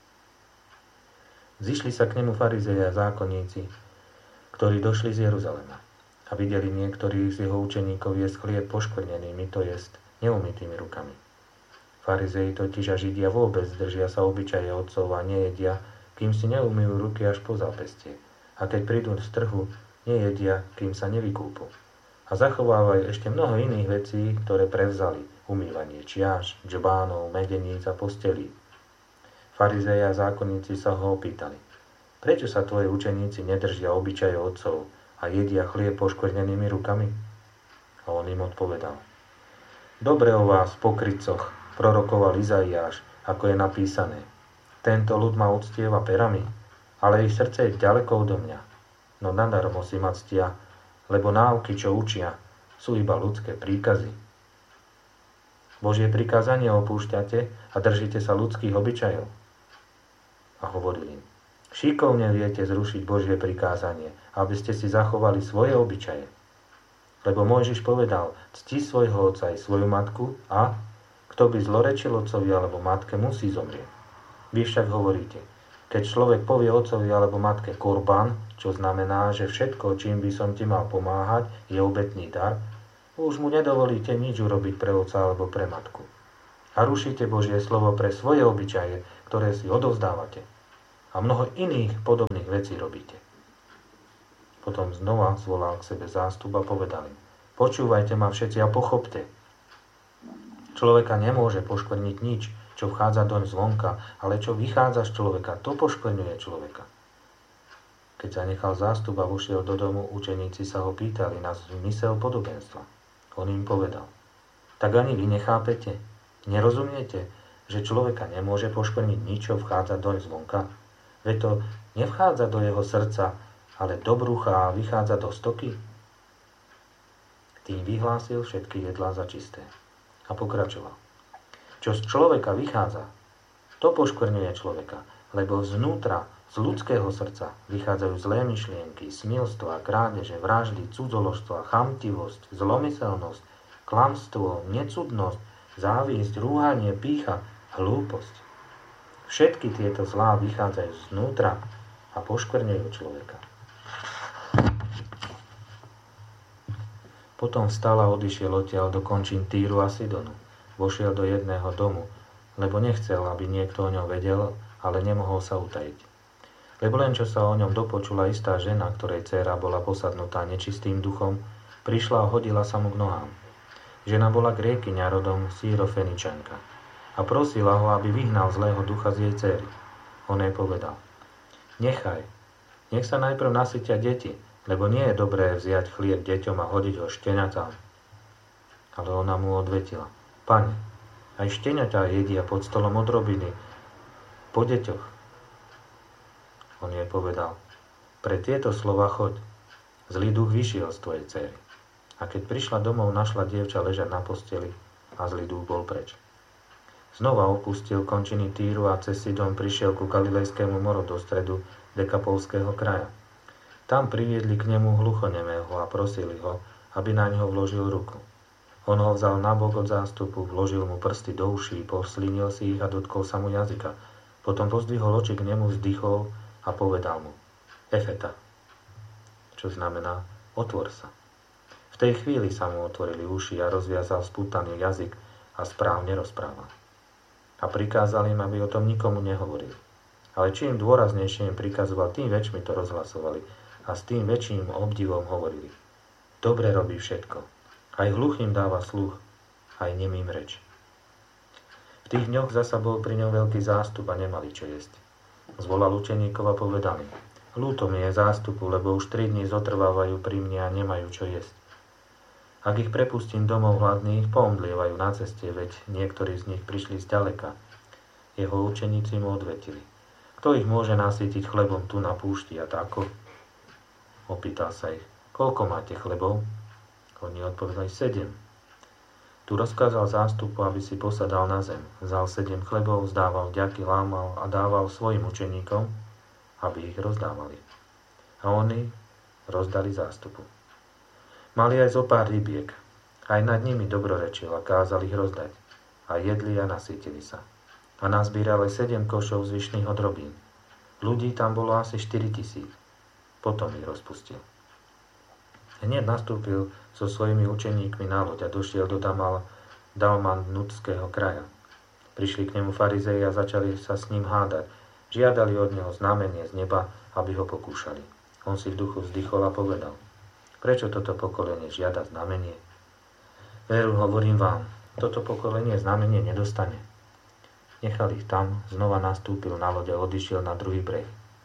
Zišli sa k nemu farizeji a zákonníci, ktorí došli z Jeruzalema a videli niektorých z jeho učeníkov jesť chlieb poškvrnenými, to jest neumytými rukami. Farizeji totiž a Židia vôbec držia sa obyčaje otcov a nejedia, kým si neumýjú ruky až po zápestie. A keď prídu z trhu, nejedia, kým sa nevykúpu. A zachovávajú ešte mnoho iných vecí, ktoré prevzali. Umývanie čiaš, džbánov, medeníc a postelí. Farizeji a zákonníci sa ho opýtali, prečo sa tvoji učeníci nedržia obyčaje otcov a jedia chlieb poškvrnenými rukami? A on im odpovedal, dobre o vás, pokrytcoch, prorokoval Izaiáš, ako je napísané. Tento ľud ma uctieva perami, ale ich srdce je ďaleko odo mňa. No nadarmo si ma ctia, lebo náuky, čo učia, sú iba ľudské príkazy. Božie prikázanie opúšťate a držíte sa ľudských obyčajov. A hovorili im, šikovne viete zrušiť Božie prikázanie, aby ste si zachovali svoje obyčaje. Lebo Mojžiš povedal, cti svojho otca i svoju matku a kto by zlorečil otcovi alebo matke, musí zomrieť. Vy však hovoríte, keď človek povie otcovi alebo matke korban, čo znamená, že všetko, čím by som ti mal pomáhať, je obetný dar, už mu nedovolíte nič urobiť pre otca alebo pre matku. A rušíte Božie slovo pre svoje obyčaje, ktoré si odovzdávate. A mnoho iných podobných vecí robíte. Potom znova zvolal k sebe zástup a povedal im: počúvajte ma všetci a pochopte. Človeka nemôže poškvrniť nič, čo vchádza doň zvonka, ale čo vychádza z človeka, to poškvrňuje človeka. Keď zanechal zástup a vošiel do domu, učeníci sa ho pýtali na zmysel podobenstva. On im povedal: tak ani vy nechápete? Nerozumiete, že človeka nemôže poškvrniť nič, čo vchádza doň zvonka? Veď to nevchádza do jeho srdca, ale do brucha a vychádza do stoky? Tým vyhlásil všetky jedlá za čisté. A pokračoval: čo z človeka vychádza, to poškvrňuje človeka, lebo znútra, z ľudského srdca vychádzajú zlé myšlienky, smilstva, krádeže, vraždy, cudzoložstva, chamtivosť, zlomyselnosť, klamstvo, necudnosť, závisť, rúhanie, pýcha, hlúposť. Všetky tieto zlá vychádzajú znútra a poškvrňujú človeka. Potom vstal a odišiel odtiaľ do končín Týru a Sidonu. Vošiel do jedného domu, lebo nechcel, aby niekto o ňom vedel, ale nemohol sa utajiť. Lebo len čo sa o ňom dopočula istá žena, ktorej dcéra bola posadnutá nečistým duchom, prišla a hodila sa mu k nohám. Žena bola Grékyňa rodom Sýrofeničanka a prosila ho, aby vyhnal zlého ducha z jej dcéry. On jej povedal: nechaj, nech sa najprv nasytia deti, lebo nie je dobré vziať chlieb deťom a hodiť ho šteniatám. Ale ona mu odvetila: Pane, aj šteniatá jedia pod stolom odrobiny po deťoch. On jej povedal: pre tieto slova choď, zlý duch vyšiel z tvojej dcery. A keď prišla domov, našla dievča ležať na posteli a zlý duch bol preč. Znova opustil končiny Týru a cez Sidon prišiel ku Galilejskému moru do stredu Dekapolského kraja. Tam priviedli k nemu hluchonemého a prosili ho, aby na ňoho vložil ruku. On ho vzal nabok od zástupu, vložil mu prsty do uší, poslinil si ich a dotkol sa mu jazyka. Potom pozdvihol oči k nemu, vzdychol a povedal mu: Efeta, čo znamená otvor sa. V tej chvíli sa mu otvorili uši a rozviazal spútaný jazyk a správne rozprával. A prikázal im, aby o tom nikomu nehovorili. Ale čím dôraznejšie im prikazoval, tým väčšmi to rozhlasovali a s tým väčším obdivom hovorili: dobre robí všetko. Aj hluchým dáva sluch, aj nemým reč. V tých dňoch zasa bol pri ňom veľký zástup a nemali čo jesť. Zvolal učeníkov a povedal im: ľúto mi je zástupu, lebo už tri dni zotrvávajú pri mne a nemajú čo jesť. Ak ich prepustím domov hladných, poomdlievajú na ceste, veď niektorí z nich prišli zďaleka. Jeho učeníci mu odvetili: kto ich môže nasýtiť chlebom tu na púšti a tako? Opýtal sa ich: koľko máte chlebov? Oni odpovedali: sedem. Tu rozkázal zástupu, aby si posadal na zem. Vzal sedem chlebov, vzdával vďaky, lámal a dával svojim učeníkom, aby ich rozdávali. A oni rozdali zástupu. Mali aj zo pár rybiek. Aj nad nimi dobrorečil a kázal ich rozdať. A jedli a nasýtili sa. A nazbírali sedem košov zvyšných odrobín. Ľudí tam bolo asi štyri tisíc. Potom ich rozpustil. Hneď nastúpil so svojimi učeníkmi na loď a došiel do Damal, Dalmanutského kraja. Prišli k nemu farizei a začali sa s ním hádať. Žiadali od neho znamenie z neba, aby ho pokúšali. On si v duchu vzdychol a povedal: prečo toto pokolenie žiada znamenie? Veru, hovorím vám, toto pokolenie znamenie nedostane. Nechal ich tam, znova nastúpil na loď a odišiel na druhý breh.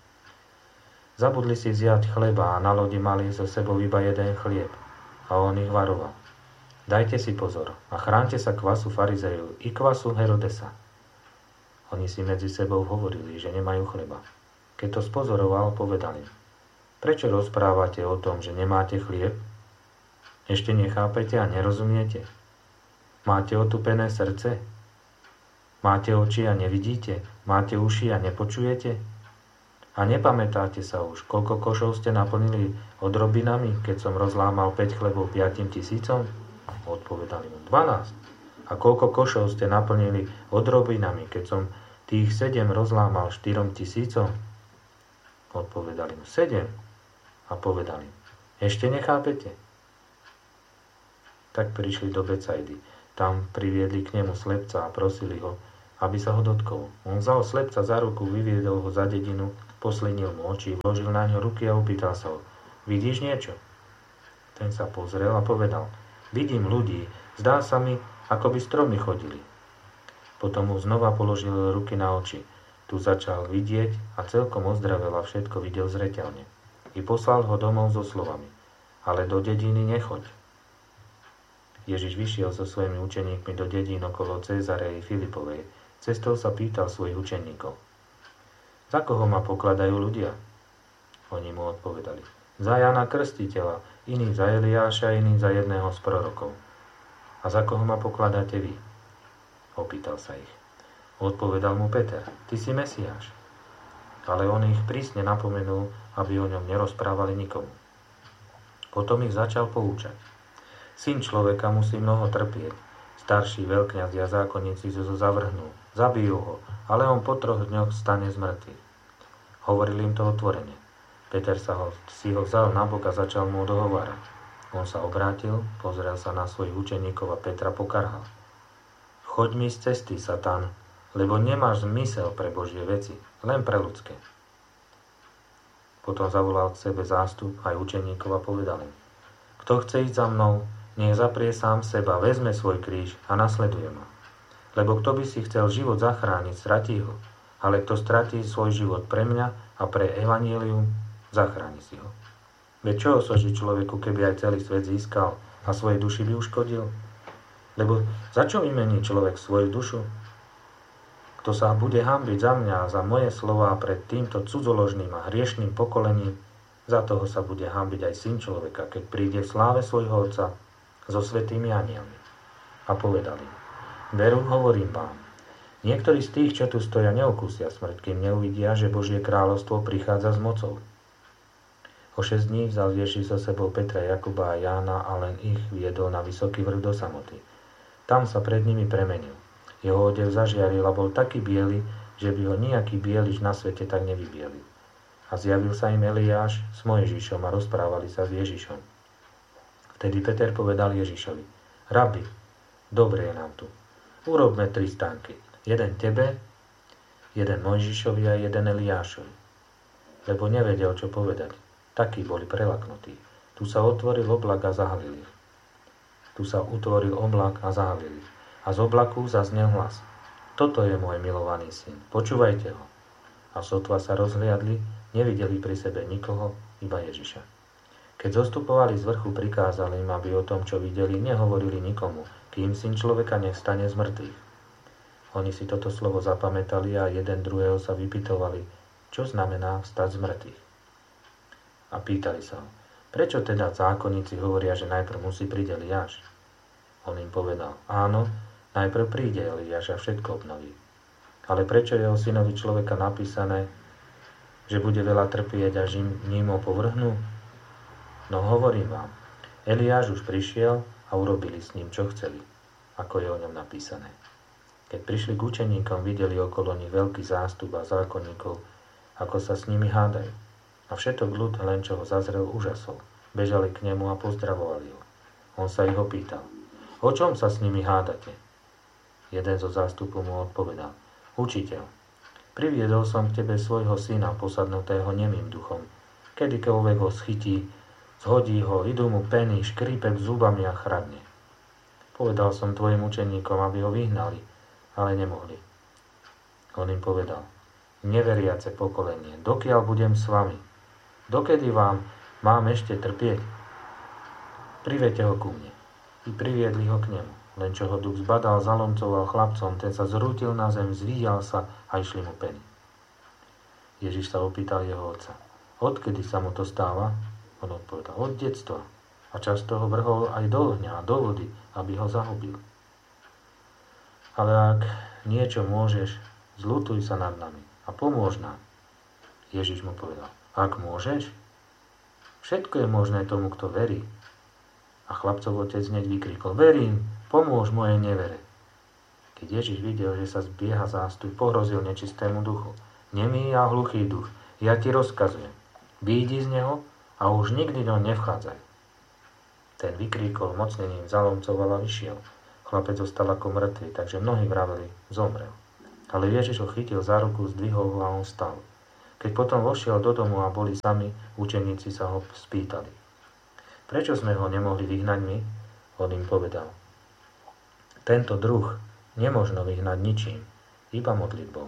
Zabudli si vziať chleba a na lodi mali so sebou iba jeden chlieb. A on ich varoval: dajte si pozor a chránte sa kvasu farizeju i kvasu Herodesa. Oni si medzi sebou hovorili, že nemajú chleba. Keď to spozoroval, povedal im: prečo rozprávate o tom, že nemáte chlieb? Ešte nechápete a nerozumiete? Máte otupené srdce? Máte oči a nevidíte? Máte uši a nepočujete? A nepamätáte sa už, koľko košov ste naplnili odrobinami, keď som rozlámal päť chlebov piatim tisícom? Odpovedali mu: dvanásť. A koľko košov ste naplnili odrobinami, keď som tých sedem rozlámal štyrom tisícom? Odpovedali mu: sedem. A povedali: ešte nechápete? Tak prišli do Becajdy. Tam priviedli k nemu slepca a prosili ho, aby sa ho dotkol. On vzal slepca za ruku, vyviedol ho za dedinu, poslinil mu oči, vložil na ňo ruky a opýtal sa ho: Vidíš niečo? Ten sa pozrel a povedal: Vidím ľudí, zdá sa mi, ako by stromy chodili. Potom mu znova položil ruky na oči. Tu začal vidieť a celkom ozdravel a všetko videl zreteľne. I poslal ho domov so slovami: Ale do dediny nechoď. Ježiš vyšiel so svojimi učeníkmi do dedín okolo Cézarei Filipovej. Cestou sa pýtal svojich učeníkov: Za koho ma pokladajú ľudia? Oni mu odpovedali: Za Jana Krstiteľa, iní za Eliáša, iní za jedného z prorokov. A za koho ma pokladáte vy? Opýtal sa ich. Odpovedal mu Peter: Ty si Mesiáš. Ale on ich prísne napomenul, aby o ňom nerozprávali nikomu. Potom ich začal poučať: Syn človeka musí mnoho trpieť. Starší veľkňazi a zákonníci zo zavrhnú. Zabijú ho, ale on po troch dňoch stane z mŕtvych. Hovoril im to otvorene. Peter sa ho, si ho vzal na bok a začal mu dohovárať. On sa obrátil, pozrel sa na svojich učeníkov a Petra pokarhal. Choď mi z cesty, Satan, lebo nemáš zmysel pre Božie veci, len pre ľudské. Potom zavolal k sebe zástup aj učeníkov a povedal im: Kto chce ísť za mnou, nech zaprie sám seba, vezme svoj kríž a nasleduje ma. Lebo kto by si chcel život zachrániť, stratí ho, ale kto stratí svoj život pre mňa a pre evanjelium, zachráni si ho. Veď čo osoží človeku, keby aj celý svet získal a svojej duši by uškodil? Lebo za čo vymení človek svoju dušu? Kto sa bude hanbiť za mňa a za moje slová pred týmto cudzoložným a hriešným pokolením, za toho sa bude hanbiť aj Syn človeka, keď príde v sláve svojho Otca so svätými anjelmi. A povedali: Veru, hovorím vám, niektorí z tých, čo tu stoja, neokúsia smrť, kým neuvidia, že Božie kráľovstvo prichádza s mocou. O šesť dní vzal Ježiš so sebou Petra, Jakuba a Jána a len ich viedol na vysoký vrch do samoty. Tam sa pred nimi premenil. Jeho odev zažiaril a bol taký biely, že by ho nejaký bielič na svete tak nevybielil. A zjavil sa im Eliáš s Mojžišom a rozprávali sa s Ježišom. Vtedy Peter povedal Ježišovi: Rabi, dobre je nám tu. Urobme tri stánky. Jeden tebe, jeden Mojžišovi a jeden Eliášovi. Lebo nevedel, čo povedať. Takí boli prelaknutí. Tu sa otvoril oblak a zahalil ich. Tu sa utvoril oblak a zahalil ich. A z oblaku zaznel hlas: Toto je môj milovaný syn, počúvajte ho. A sotva sa rozhliadli, nevideli pri sebe nikoho, iba Ježiša. Keď zostupovali z vrchu, prikázali im, aby o tom, čo videli, nehovorili nikomu, kým Syn človeka nevstane z mŕtvych. Oni si toto slovo zapamätali a jeden druhého sa vypytovali, čo znamená vstať z mŕtvych. A pýtali sa ho: Prečo teda zákonníci hovoria, že najprv musí prísť Eliáš? On im povedal: Áno, najprv príde Eliáš a všetko obnoví. Ale prečo je o synovi človeka napísané, že bude veľa trpieť a ním ho povrhnú? No hovorím vám, Eliáš už prišiel a urobili s ním, čo chceli, ako je o ňom napísané. Keď prišli k učeníkom, videli okolo nich veľký zástup a zákonníkov, ako sa s nimi hádajú. A všetok ľud, len čo ho zazrel, úžasol. Bežali k nemu a pozdravovali ho. On sa ich opýtal: O čom sa s nimi hádate? Jeden zo zástupu mu odpovedal: Učiteľ, priviedol som k tebe svojho syna, posadnutého nemým duchom. Kedykoľvek ho schytí, zhodí ho, idú mu peny, škrípe zubami a chradne. Povedal som tvojim učeníkom, aby ho vyhnali, ale nemohli. On im povedal: Neveriace pokolenie, dokiaľ budem s vami? Dokedy vám mám ešte trpieť? Privedte ho ku mne. I priviedli ho k nemu. Len čo ho duch zbadal, zalomcoval chlapcom, ten sa zrútil na zem, zvíjal sa a išli mu peny. Ježiš sa opýtal jeho otca: Odkedy sa mu to stáva? On odpovedal: Od detstva. A často ho vrhol aj do ohňa a do vody, aby ho zahubil. Ale ak niečo môžeš, zľutuj sa nad nami a pomôž nám. Ježiš mu povedal: Ak môžeš? Všetko je možné tomu, kto verí. A chlapcov otec hneď vykrikol: Verím, pomôž mojej nevere. Keď Ježiš videl, že sa zbieha zástup, pohrozil nečistému duchu: Nemý a hluchý duch, ja ti rozkazujem, výjdi z neho a už nikdy do nevchádzaj. Ten vykríkol mocnením, zalomcoval a vyšiel. Chlapec zostal ako mŕtvy, takže mnohí vraveli, zomrel. Ale Ježiš ho chytil za ruku, zdvihol ho a on stal. Keď potom vošiel do domu a boli sami, učeníci sa ho spýtali. Prečo sme ho nemohli vyhnať my? On im povedal. Tento druh nemožno vyhnať ničím, iba modlitbou.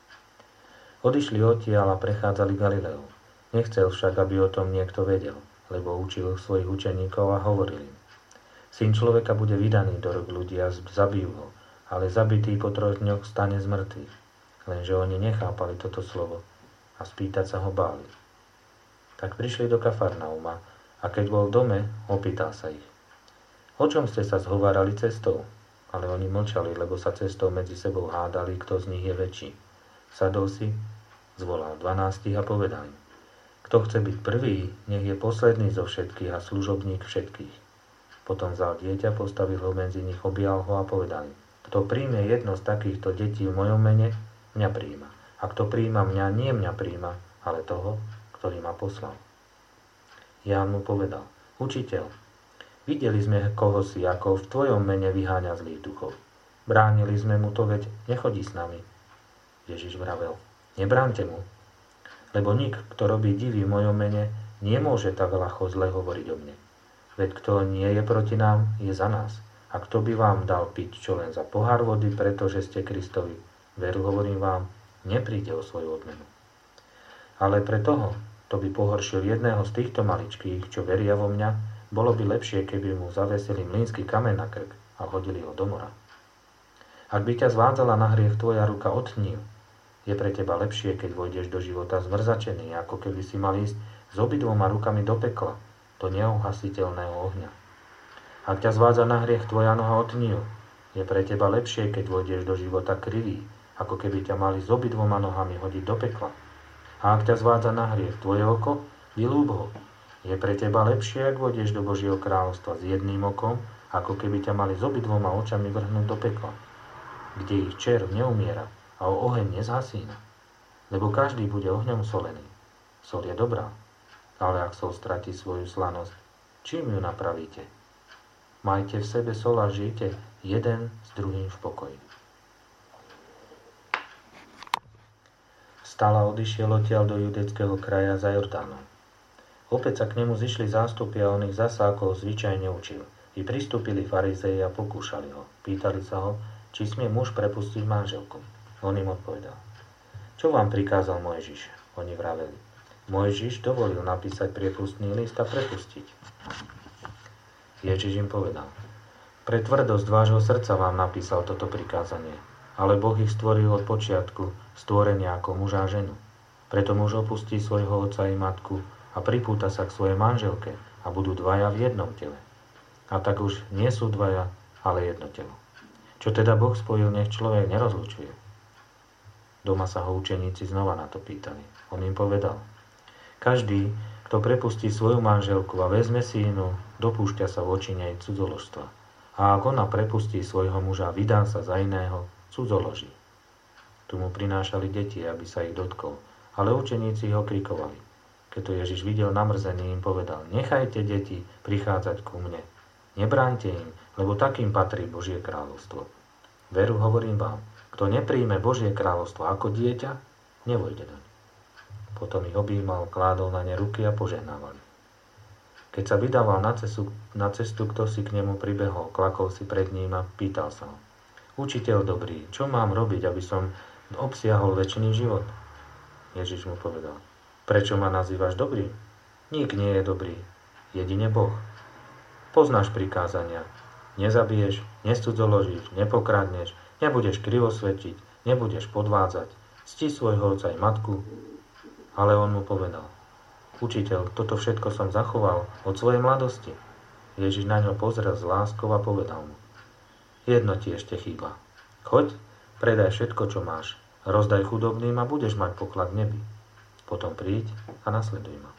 Odišli odtiaľ a prechádzali Galileu. Nechcel však, aby o tom niekto vedel, lebo učil svojich učeníkov a hovoril im. Syn človeka bude vydaný do rúk ľudí a zabijú ho, ale zabitý po troch dňoch stane z mŕtvych. Lenže oni nechápali toto slovo a spýtať sa ho báli. Tak prišli do Kafarnauma a keď bol v dome, opýtal sa ich. O čom ste sa zhovárali cestou? Ale oni mlčali, lebo sa cestou medzi sebou hádali, kto z nich je väčší. Sadol si, zvolal dvanástich a povedal im. Kto chce byť prvý, nech je posledný zo všetkých a služobník všetkých. Potom vzal dieťa, postavil ho medzi nich, objal ho a povedal im. Kto príjme jedno z takýchto detí v mojom mene, mňa príjma. A kto príjma mňa, nie mňa príjma, ale toho, ktorý ma poslal. Ján mu povedal, učiteľ, videli sme kohosi, ako v tvojom mene vyháňa zlých duchov. Bránili sme mu to, veď nechodí s nami. Ježiš vravel, nebránte mu, lebo nik, kto robí divy v mojom mene, nemôže tak ľahko zle hovoriť o mne. Veď kto nie je proti nám, je za nás. A kto by vám dal piť čo len za pohár vody, pretože ste Kristovi, veru hovorím vám, nepríde o svoju odmenu. Ale pre toho, kto by pohoršil jedného z týchto maličkých, čo veria vo mňa, bolo by lepšie, keby mu zavesili mlynský kameň na krk a hodili ho do mora. Ak by ťa zvádzala na hriech tvoja ruka, otni ju. Je pre teba lepšie, keď vojdeš do života zmrzačený, ako keby si mal ísť s obidvoma rukami do pekla, do neuhasiteľného ohňa. Ak ťa zvádza na hriech tvoja noha, otni ju. Je pre teba lepšie, keď vojdeš do života krivý, ako keby ťa mali s obidvoma nohami hodiť do pekla. A ak ťa zvádza na hriech tvoje oko, vylúb ho. Je pre teba lepšie, ak vojdeš do Božieho kráľovstva s jedným okom, ako keby ťa mali s obidvoma očami vrhnúť do pekla, kde ich červ neumiera a o oheň nezhasína. Lebo každý bude ohňom solený. Sol je dobrá, ale ak sol stratí svoju slanosť, čím ju napravíte? Majte v sebe sol a žijte jeden s druhým v pokoji. Vstal a odišiel odtiaľ do judeckého kraja za Jordánom. Opäť sa k nemu zišli zástupy a on ich zasa ako zvyčajne učil. I pristúpili farizei a pokúšali ho. Pýtali sa ho, či smie muž prepustiť manželku. On im odpovedal. Čo vám prikázal Mojžiš? Oni vraveli. Mojžiš dovolil napísať priepustný list a prepustiť. Ježiš im povedal. Pre tvrdosť vášho srdca vám napísal toto prikázanie. Ale Boh ich stvoril od počiatku, stvorenia ako muža a ženu. Preto muž opustí svojho otca i matku a pripúta sa k svojej manželke a budú dvaja v jednom tele. A tak už nie sú dvaja, ale jedno telo. Čo teda Boh spojil, nech človek nerozlučuje. Doma sa ho učeníci znova na to pýtali. On im povedal. Každý, kto prepustí svoju manželku a vezme si inú, dopúšťa sa voči nej cudzoložstva. A ak ona prepustí svojho muža a vydá sa za iného, cudzoloží. Tu mu prinášali deti, aby sa ich dotkol, ale učeníci ho krikovali. Keď to Ježiš videl namrzený, im povedal, nechajte deti prichádzať ku mne. Nebráňte im, lebo takým patrí Božie kráľovstvo. Veru hovorím vám, kto nepríjme Božie kráľovstvo ako dieťa, nevojde doň. Potom ich objímal, kládol na ne ruky a požehnávali. Keď sa vydával na cestu, na cestu, kto si k nemu pribehol, klakol si pred ním a pýtal sa ho. Učiteľ dobrý, čo mám robiť, aby som obsiahol večný život? Ježiš mu povedal. Prečo ma nazývaš dobrý? Nik nie je dobrý, jedine Boh. Poznáš prikázania. Nezabiješ, nescudzoložíš, nepokradneš, nebudeš krivosvedčiť, nebudeš podvádzať, cti svojho otca i matku. Ale on mu povedal, učiteľ, toto všetko som zachoval od svojej mladosti. Ježiš na ňo pozrel s láskou a povedal mu, jedno ti ešte chýba. Choď, predaj všetko, čo máš, rozdaj chudobným a budeš mať poklad v nebi. Potom príď a nasleduj ma.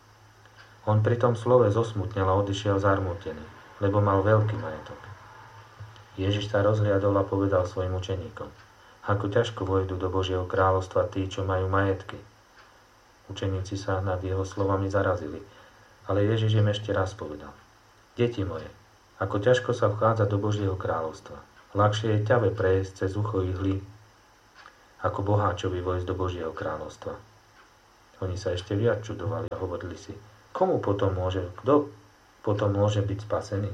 On pri tom slove zosmutnel a odišiel zarmútený, lebo mal veľký majetok. Ježiš sa rozhliadol a povedal svojim učeníkom, ako ťažko vojdu do Božieho kráľovstva tí, čo majú majetky. Učeníci sa nad jeho slovami zarazili, ale Ježiš im ešte raz povedal, Deti moje, ako ťažko sa vchádza do Božieho kráľovstva. Ľahšie je ťave prejsť cez ucho ihly, ako boháčovi vojsť do Božieho kráľovstva. Oni sa ešte viac čudovali a hovorili si, komu potom môže, kto potom môže byť spasený?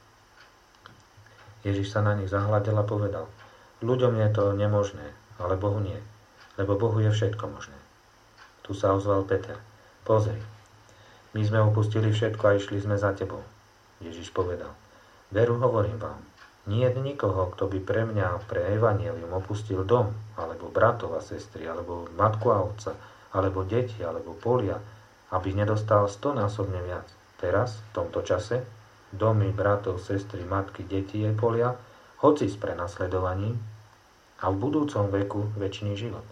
Ježiš sa na nich zahľadel a povedal, ľuďom je to nemožné, ale Bohu nie, lebo Bohu je všetko možné. Tu sa ozval Peter, pozri, my sme opustili všetko a išli sme za tebou. Ježiš povedal, veru hovorím vám, nie je nikoho, kto by pre mňa, pre evanjelium opustil dom, alebo bratov a sestry, alebo matku a otca, alebo deti, alebo polia, aby nedostal stonásobne viac. Teraz, v tomto čase, domy, bratov, sestry, matky, deti aj polia, hoci s prenasledovaním, a v budúcom veku večný život.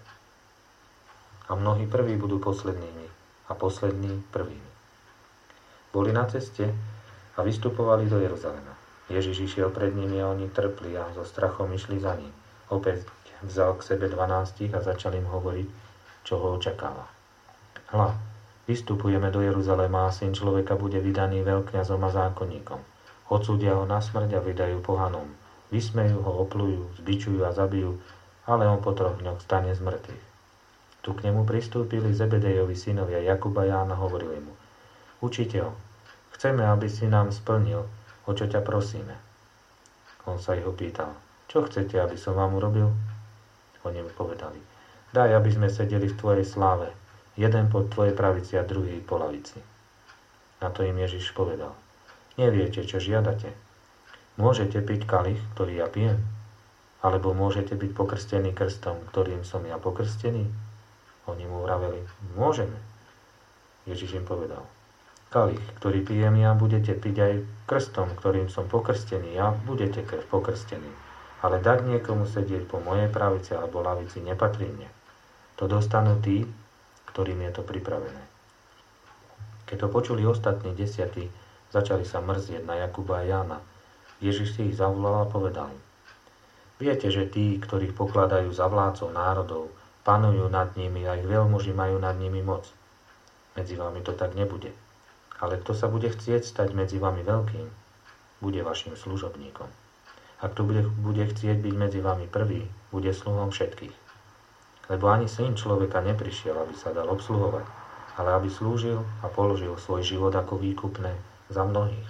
A mnohí prví budú poslednými, a poslední prvými. Boli na ceste a vystupovali do Jeruzalema. Ježiš išiel pred nimi a oni trpli a so strachom išli za ním. Opäť vzal k sebe dvanástich a začal im hovoriť, čo ho očakáva. Hľa, vystupujeme do Jeruzalema a syn človeka bude vydaný veľkňazom a zákonníkom. Odsúdia ho na smrť a vydajú pohanom. Vysmejú ho, oplujú, zbičujú a zabijú, ale on po troch dňoch stane z mŕtvych. Tu k nemu pristúpili Zebedejovi synovia Jakuba a Jána, hovorili mu, Učiteľ, chceme, aby si nám splnil, o čo ťa prosíme. On sa ich opýtal, čo chcete, aby som vám urobil? Oni mu povedali, daj, aby sme sedeli v tvojej sláve, jeden po tvojej pravici a druhý po lavici. Na to im Ježiš povedal, neviete, čo žiadate. Môžete piť kalich, ktorý ja pijem? Alebo môžete byť pokrstení krstom, ktorým som ja pokrstený? Oni mu vraveli, môžeme. Ježiš im povedal, kalich, ktorý pijem ja, budete piť aj krstom, ktorým som pokrstený, a budete pokrstení. Ale dať niekomu sedieť po mojej pravici alebo lavici nepatrí mne. To dostanú tí, ktorým je to pripravené. Keď to počuli ostatní desiatí, začali sa mrzieť na Jakuba a Jána. Ježiš si ich zavolal a povedal im, viete, že tí, ktorých pokladajú za vládcov národov, panujú nad nimi a ich veľmoži majú nad nimi moc. Medzi vami to tak nebude. Ale kto sa bude chcieť stať medzi vami veľkým, bude vašim služobníkom. A kto bude, bude chcieť byť medzi vami prvý, bude sluhom všetkých. Lebo ani syn človeka neprišiel, aby sa dal obsluhovať, ale aby slúžil a položil svoj život ako výkupné za mnohých.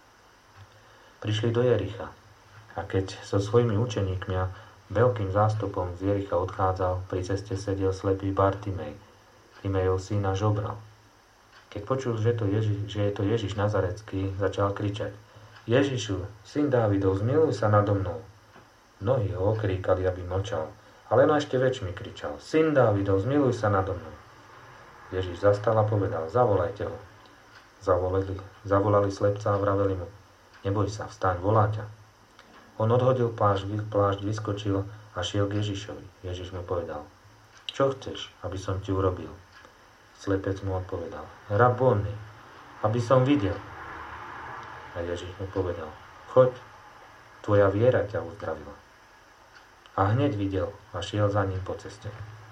Prišli do Jericha a keď so svojimi učeníkmi a veľkým zástupom z Jericha odchádzal, pri ceste sedel slepý Bartimej, Timejov syna Žobral. Keď počul, že, to Ježiš, že je to Ježiš Nazarecký, začal kričať, Ježišu, syn Dávidov, zmiluj sa nado mnou. Mnohí ho okríkali, aby mlčal, ale no ešte väčšmi kričal, syn Dávidov, zmiluj sa nado mnou. Ježiš zastal a povedal, zavolajte ho. Zavolali, zavolali slepca a vraveli mu, neboj sa, vstaň, volá ťa. On odhodil plášť, plášť, vyskočil a šiel k Ježišovi. Ježiš mu povedal, čo chceš, aby som ti urobil? Slepec mu odpovedal, Raboni, aby som videl. A Ježiš mu povedal, choď, tvoja viera ťa uzdravila. A hneď videl a šiel za ním po ceste.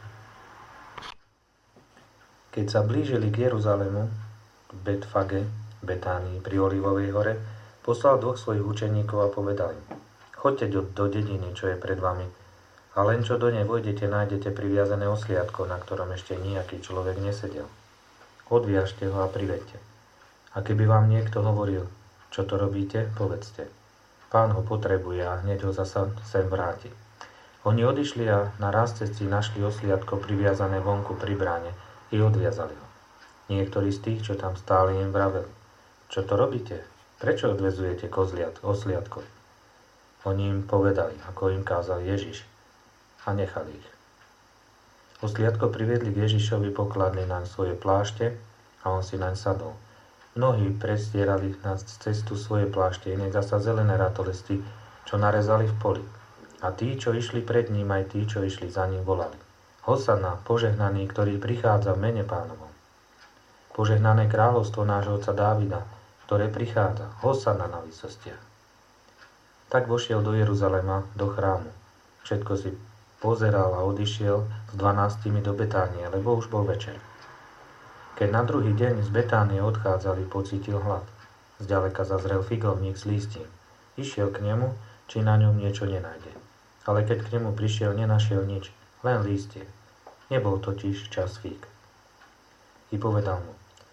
Keď sa blížili k Jeruzalému, k Betfage, Betánii pri Olivovej hore, poslal dvoch svojich učeníkov a povedal im, choďte do, do dediny, čo je pred vami, a len čo do nej vojdete, nájdete priviazané osliadko, na ktorom ešte nejaký človek nesedel. Odviažte ho a privedte. A keby vám niekto hovoril, čo to robíte, povedzte. Pán ho potrebuje a hneď ho zasa sem vráti. Oni odišli a na raz cesti našli osliadko priviazané vonku pri bráne i odviazali ho. Niektorí z tých, čo tam stáli, im vraveli, čo to robíte? Prečo odvezujete kozliat, osliadko? Oni im povedali, ako im kázal Ježiš, a nechali ich. Osliadko priviedli k Ježišovi, pokladli naň svoje plášte a on si naň sadol. Mnohí predstierali na cestu svoje plášte, iné zasa zelené ratolesty, čo narezali v poli. A tí, čo išli pred ním, aj tí, čo išli za ním, volali. Hosana, požehnaný, ktorý prichádza v mene Pánovom. Požehnané kráľovstvo nášho otca Dávida, ktoré prichádza. Hosana na výsostiach. Tak vošiel do Jeruzalema, do chrámu. Všetko si pozeral a odišiel s dvanástimi do Betánie, lebo už bol večer. Keď na druhý deň z Betánie odchádzali, pocítil hlad. Zďaleka zazrel figovník s lístím. Išiel k nemu, či na ňom niečo nenájde. Ale keď k nemu prišiel, nenašiel nič, len lístie. Nebol totiž čas fíg. I povedal mu: